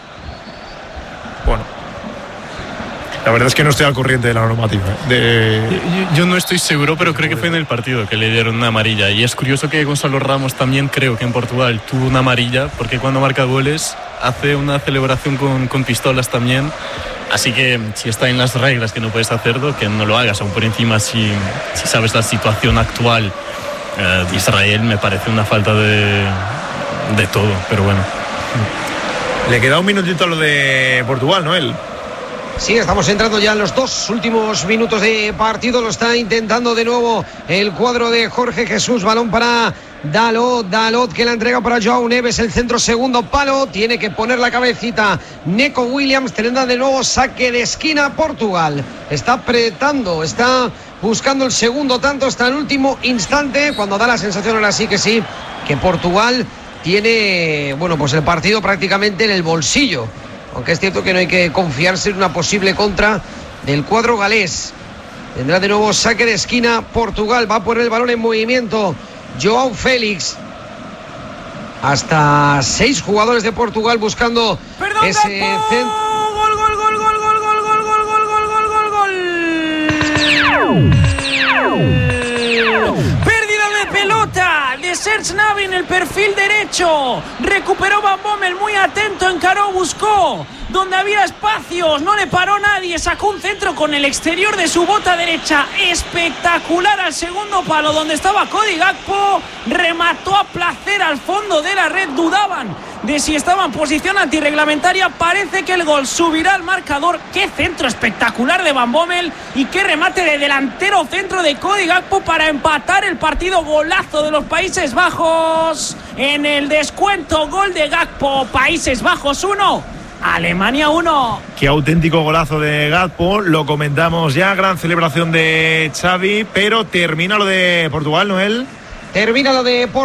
[SPEAKER 1] Bueno. La verdad es que no estoy al corriente de la normativa. ¿eh? De...
[SPEAKER 6] Yo, yo no estoy seguro, pero creo que fue en el partido que le dieron una amarilla. Y es curioso que Gonzalo Ramos también creo que en Portugal tuvo una amarilla, porque cuando marca goles hace una celebración con, con pistolas también. Así que si está en las reglas que no puedes hacerlo, que no lo hagas. Aún por encima, si, si sabes la situación actual eh, de Israel, me parece una falta de, de todo. Pero bueno.
[SPEAKER 1] Le queda un minutito a lo de Portugal, ¿no? Él.
[SPEAKER 5] Sí, estamos entrando ya en los dos últimos minutos de partido. Lo está intentando de nuevo el cuadro de Jorge Jesús. Balón para Dalot, Dalot que la entrega para Joao Neves. El centro, segundo palo. Tiene que poner la cabecita Neco Williams. Tendrá de nuevo saque de esquina Portugal. Está apretando, está buscando el segundo tanto hasta el último instante. Cuando da la sensación ahora sí que sí, que Portugal tiene, bueno, pues el partido prácticamente en el bolsillo. Aunque es cierto que no hay que confiarse en una posible contra del cuadro galés. Tendrá de nuevo saque de esquina Portugal. Va a poner el balón en movimiento Joao Félix. Hasta seis jugadores de Portugal buscando
[SPEAKER 7] Perdón,
[SPEAKER 5] ese centro.
[SPEAKER 7] Gol, gol, gol, gol, gol, gol, gol, gol, gol, gol, gol, gol, gol. Pérdida de pelota de Serge Gnabry en el perfil derecho. Recuperó Van Bommel, muy atento, encaró, buscó donde había espacios, no le paró nadie, sacó un centro con el exterior de su bota derecha espectacular al segundo palo donde estaba Cody Gakpo, remató a placer al fondo de la red. Dudaban de si estaba en posición antirreglamentaria. Parece que el gol subirá al marcador. Qué centro espectacular de Van Bommel y qué remate de delantero centro de Cody Gakpo para empatar el partido. Golazo de los Países Bajos en el descuento. Gol de Gakpo. Países Bajos uno, Alemania uno.
[SPEAKER 1] Qué auténtico golazo de Gakpo. Lo comentamos ya. Gran celebración de Xavi, pero termina lo de Portugal, Noel.
[SPEAKER 5] Termina lo de Portugal.